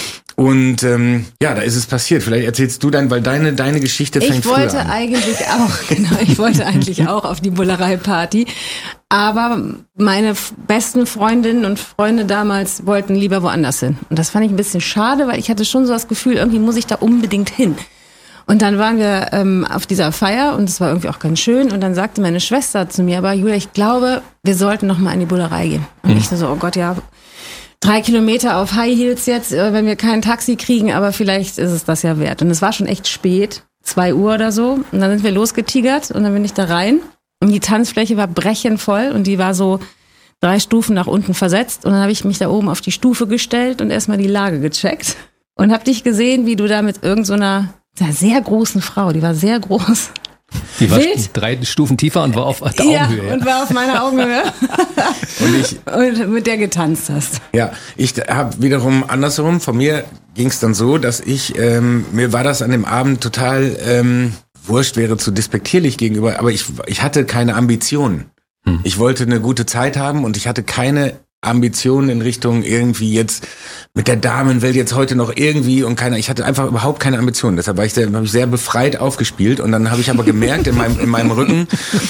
Und ähm, ja, da ist es passiert. Vielleicht erzählst du dann, weil deine deine Geschichte fängt früher an. Ich wollte eigentlich auch, genau, ich wollte eigentlich auch auf die Bullerei-Party. Aber meine besten Freundinnen und Freunde damals wollten lieber woanders hin. Und das fand ich ein bisschen schade, weil ich hatte schon so das Gefühl, irgendwie muss ich da unbedingt hin. Und dann waren wir ähm, auf dieser Feier und es war irgendwie auch ganz schön. Und dann sagte meine Schwester zu mir, aber Julia, ich glaube, wir sollten noch mal in die Bullerei gehen. Und mhm. ich so, oh Gott, ja, drei Kilometer auf High Heels jetzt, wenn wir kein Taxi kriegen, aber vielleicht ist es das ja wert. Und es war schon echt spät, zwei Uhr oder so. Und dann sind wir losgetigert und dann bin ich da rein. Und die Tanzfläche war brechenvoll und die war so drei Stufen nach unten versetzt. Und dann habe ich mich da oben auf die Stufe gestellt und erstmal die Lage gecheckt. Und habe dich gesehen, wie du da mit irgend so einer sehr großen Frau, die war sehr groß. Die war Wild. drei Stufen tiefer und war auf der ja, Augenhöhe. Ja, und war auf meiner Augenhöhe. und ich und mit der getanzt hast. Ja, ich habe wiederum andersherum, von mir ging es dann so, dass ich, ähm, mir war das an dem Abend total, ähm, wurscht wäre zu despektierlich gegenüber, aber ich, ich hatte keine Ambitionen. Hm. Ich wollte eine gute Zeit haben und ich hatte keine Ambitionen in Richtung irgendwie jetzt mit der Damenwelt jetzt heute noch irgendwie und keiner, ich hatte einfach überhaupt keine Ambitionen. Deshalb war ich sehr, habe ich sehr befreit aufgespielt und dann habe ich aber gemerkt in meinem in meinem Rücken,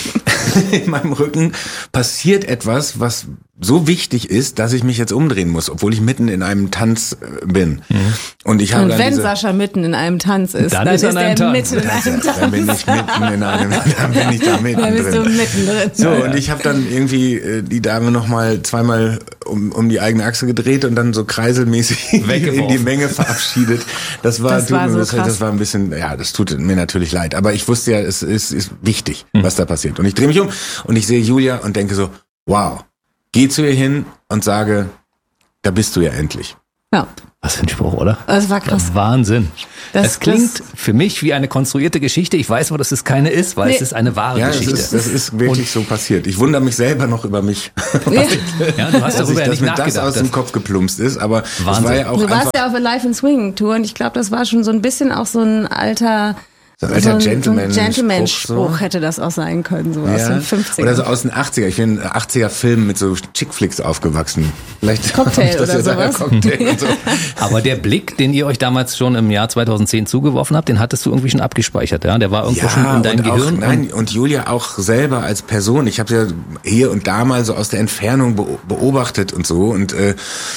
in meinem Rücken passiert etwas, was so wichtig ist, dass ich mich jetzt umdrehen muss, obwohl ich mitten in einem Tanz bin. Mhm. Und ich habe Und dann wenn diese, Sascha mitten in einem Tanz ist, dann dann ist ist er er in einem mitten in einem Tanz. dann bin ich mitten in einem, dann bin ich da mitten Dann bist du drin. mittendrin. So, und ich habe dann irgendwie äh, die Dame nochmal zweimal um, um die eigene Achse gedreht und dann so kreiselmäßig in die Menge verabschiedet. Das war, Das tut war mir, so das, krass. das war ein bisschen, ja, das tut mir natürlich leid. Aber ich wusste ja, es ist, ist wichtig, Mhm. was da passiert. Und ich drehe mich um und ich sehe Julia und denke so, wow, geh zu ihr hin und sage, da bist du ja endlich. Ja, Was für ein Spruch, oder? das war krass. Wahnsinn. Das- es klingt das- für mich wie eine konstruierte Geschichte. Ich weiß aber, dass es keine ist, weil Nee. es ist eine wahre Ja, das Geschichte. ist, das ist wirklich so passiert. Ich wundere mich selber noch über mich, Ja. ja, du hast dass, darüber ich, ja dass nicht mir das nachgedacht. aus dem Kopf geplumpst ist. Aber es Wahnsinn. war ja auch Du warst einfach ja auf der Live and Swing Tour und ich glaube, das war schon so ein bisschen auch so ein alter, so ein alter so ein, Gentleman- so ein Gentleman-Spruch so. hätte das auch sein können, so aus Ja. den fünfzigern. Oder so aus den achtziger. Ich bin in achtziger-Filmen mit so Chick-Flicks aufgewachsen. Vielleicht Cocktail hab ich das oder jetzt an- sowas. Cocktail und so. Aber der Blick, den ihr euch damals schon im Jahr zweitausendzehn zugeworfen habt, den hattest du irgendwie schon abgespeichert, ja? Der war irgendwo schon in deinem und auch, Gehirn. nein, und Julia auch selber als Person. Ich habe ja hier und da mal so aus der Entfernung beo- beobachtet und so. Und äh,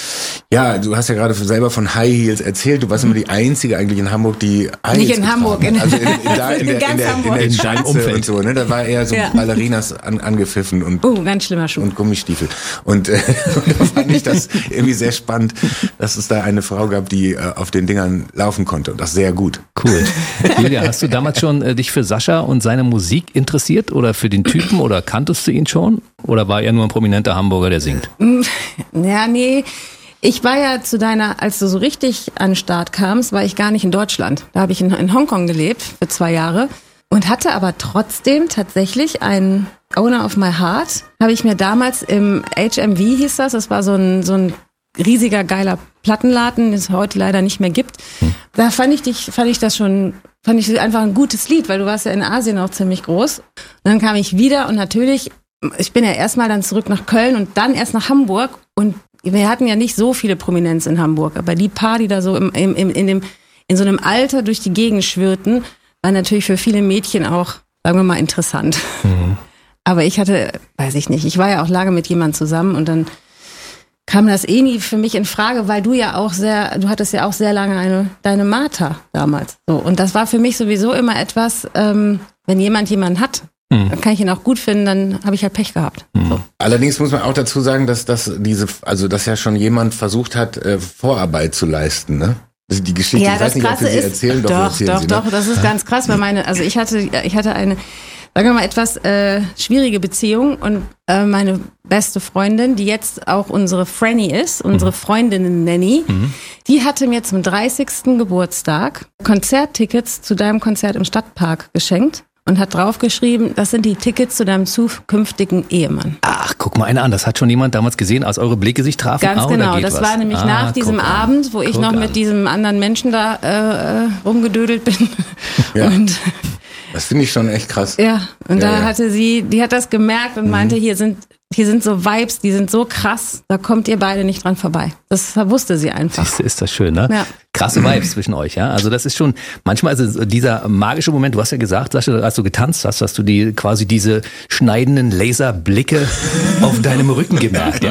ja, du hast ja gerade selber von High Heels erzählt. Du warst immer die Einzige eigentlich in Hamburg, die High Nicht Heels in Hamburg, getragen hat. in- Also in, in, da, in, der, in ganz in, der, in Hamburg. der In deinem Schanze Umfeld. und so. Ne? Da war eher so Ja. Ballerinas an, angepfiffen und Oh, ganz schlimmer Schuh. und Gummistiefel. Und, äh, und da fand ich das irgendwie sehr spannend, dass es da eine Frau gab, die äh, auf den Dingern laufen konnte. Und das sehr gut. Cool. Julia, hast du damals schon äh, dich für Sascha und seine Musik interessiert oder für den Typen oder kanntest du ihn schon? Oder war er nur ein prominenter Hamburger, der singt? Ja, nee. Ich war ja zu deiner, als du so richtig an den Start kamst, war ich gar nicht in Deutschland. Da habe ich in, in Hongkong gelebt für zwei Jahre und hatte aber trotzdem tatsächlich einen Owner of My Heart. Habe ich mir damals im H M V hieß das, das war so ein, so ein riesiger, geiler Plattenladen, den es heute leider nicht mehr gibt. Da fand ich dich, fand ich das schon, fand ich einfach ein gutes Lied, weil du warst ja in Asien auch ziemlich groß. Und dann kam ich wieder und natürlich, ich bin ja erstmal dann zurück nach Köln und dann erst nach Hamburg und wir hatten ja nicht so viele Prominenz in Hamburg, aber die paar, die da so im, im, im, in, dem, in so einem Alter durch die Gegend schwirrten, war natürlich für viele Mädchen auch, sagen wir mal, interessant. Mhm. Aber ich hatte, weiß ich nicht, ich war ja auch lange mit jemandem zusammen und dann kam das eh nie für mich in Frage, weil du ja auch sehr, du hattest ja auch sehr lange eine, deine Martha damals. So. Und das war für mich sowieso immer etwas, ähm, wenn jemand jemanden hat, mhm. dann kann ich ihn auch gut finden, dann habe ich halt Pech gehabt. Mhm. So. Allerdings muss man auch dazu sagen, dass das diese, also dass ja schon jemand versucht hat, äh, Vorarbeit zu leisten, ne? Das ist die Geschichte. Ja, ich weiß das nicht, ob Krasse wir sie ist, erzählen, doch, doch, wir erzählen doch, sie, doch, ne? das ist ganz krass, weil meine, also ich hatte, ich hatte eine, sagen wir mal, etwas äh, schwierige Beziehung und äh, meine beste Freundin, die jetzt auch unsere Franny ist, unsere Freundin Nanny, mhm. die hatte mir zum dreißigsten Geburtstag Konzerttickets zu deinem Konzert im Stadtpark geschenkt. Und hat draufgeschrieben, das sind die Tickets zu deinem zukünftigen Ehemann. Ach, guck mal einer an, das hat schon jemand damals gesehen, als eure Blicke sich trafen. Ganz ah, genau, geht das was. war nämlich ah, nach diesem guck Abend, wo ich guck noch an. mit diesem anderen Menschen da äh, rumgedödelt bin. Ja. Und das finde ich schon echt krass. ja, und Ja, da ja. hatte sie, die hat das gemerkt und meinte, hier sind hier sind so Vibes, die sind so krass, da kommt ihr beide nicht dran vorbei. Das wusste sie einfach. Siehst du, ist das schön, ne? Ja. Krasse Vibes zwischen euch, ja. Also das ist schon, manchmal ist es dieser magische Moment, du hast ja gesagt, Sascha, als du getanzt hast, hast du die quasi diese schneidenden Laserblicke auf deinem Rücken gemerkt. Ja.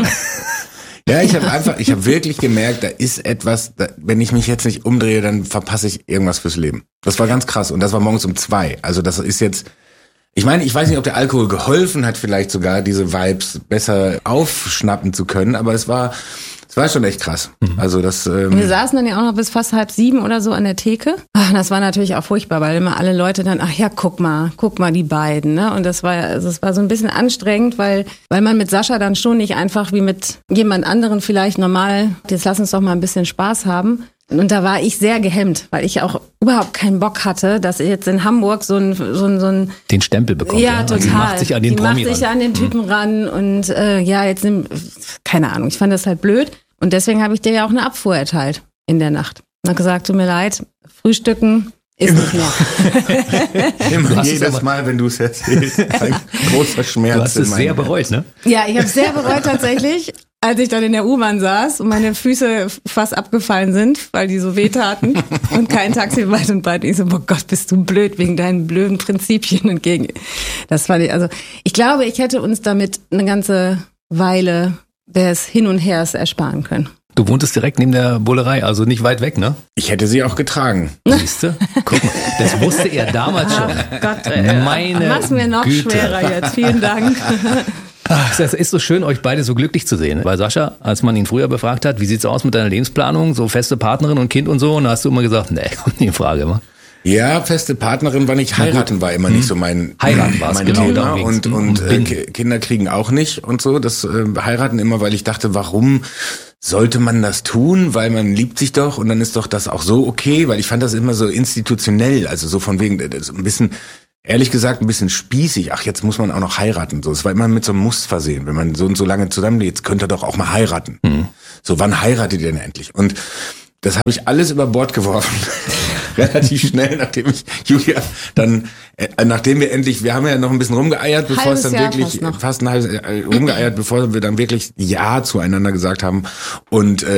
Ja, ich habe einfach, ich habe wirklich gemerkt, da ist etwas, da, wenn ich mich jetzt nicht umdrehe, dann verpasse ich irgendwas fürs Leben. Das war ganz krass und das war morgens um zwei. Also das ist jetzt, ich meine, ich weiß nicht, ob der Alkohol geholfen hat, vielleicht sogar diese Vibes besser aufschnappen zu können, aber es war, es war schon echt krass. Also das. Ähm, Wir saßen dann ja auch noch bis fast halb sieben oder so an der Theke. Ach, das war natürlich auch furchtbar, weil immer alle Leute dann, ach ja, guck mal, guck mal die beiden, ne? Und das war, also es war so ein bisschen anstrengend, weil, weil man mit Sascha dann schon nicht einfach wie mit jemand anderen vielleicht normal, jetzt lass uns doch mal ein bisschen Spaß haben. Und da war ich sehr gehemmt, weil ich auch überhaupt keinen Bock hatte, dass ich jetzt in Hamburg so ein, so ein, so ein Den Stempel bekommt. ja, Ja, total. Die macht sich an den Die Promi macht sich ran. an den Typen ran und äh, ja, jetzt nimm, keine Ahnung, ich fand das halt blöd. Und deswegen habe ich dir ja auch eine Abfuhr erteilt in der Nacht. Und habe gesagt, tut mir leid, Frühstücken ist nicht mehr. immer Du hast es jedes aber- Mal, wenn du es erzählst, ein großer Schmerz. Du hast in es meinem sehr Herzen. bereut, ne? Ja, ich habe sehr bereut tatsächlich. als ich dann in der U-Bahn saß und meine Füße fast abgefallen sind, weil die so wehtaten und kein Taxi weit und breit. Ich so, oh Gott, bist du blöd wegen deinen blöden Prinzipien entgegen. Das fand ich, also ich glaube, ich hätte uns damit eine ganze Weile des Hin und Hers ersparen können. Du wohntest direkt neben der Bullerei, also nicht weit weg, ne? Ich hätte sie auch getragen. Siehste? Guck mal, das wusste er damals schon. Ach Gott, ey. Meine Mach's mir noch Güte. schwerer jetzt. Vielen Dank. Ach, es ist so schön, euch beide so glücklich zu sehen. Bei Sascha, als man ihn früher befragt hat, wie sieht's aus mit deiner Lebensplanung, so feste Partnerin und Kind und so, und da hast du immer gesagt, nee, kommt nie in Frage immer. Ja, feste Partnerin war nicht, heiraten war immer nicht so mein, Heiraten war's, mein genau, Thema darum ging's. und, und äh, Bin. Ki- Kinder kriegen auch nicht und so. Das äh, heiraten immer, weil ich dachte, warum sollte man das tun? Weil man liebt sich doch und dann ist doch das auch so okay, weil ich fand das immer so institutionell, also so von wegen, das ist ein bisschen, ehrlich gesagt, ein bisschen spießig. Ach, jetzt muss man auch noch heiraten. So, es war immer mit so einem Muss versehen. Wenn man so und so lange zusammenlebt, jetzt könnt ihr doch auch mal heiraten. Mhm. So, wann heiratet ihr denn endlich? Und das habe ich alles über Bord geworfen. Relativ schnell, nachdem ich Julia dann, äh, nachdem wir endlich, wir haben ja noch ein bisschen rumgeeiert, bevor Halbes es dann Jahr wirklich, fast noch. fast ein halbes, äh, rumgeeiert, bevor wir dann wirklich Ja zueinander gesagt haben. Und äh,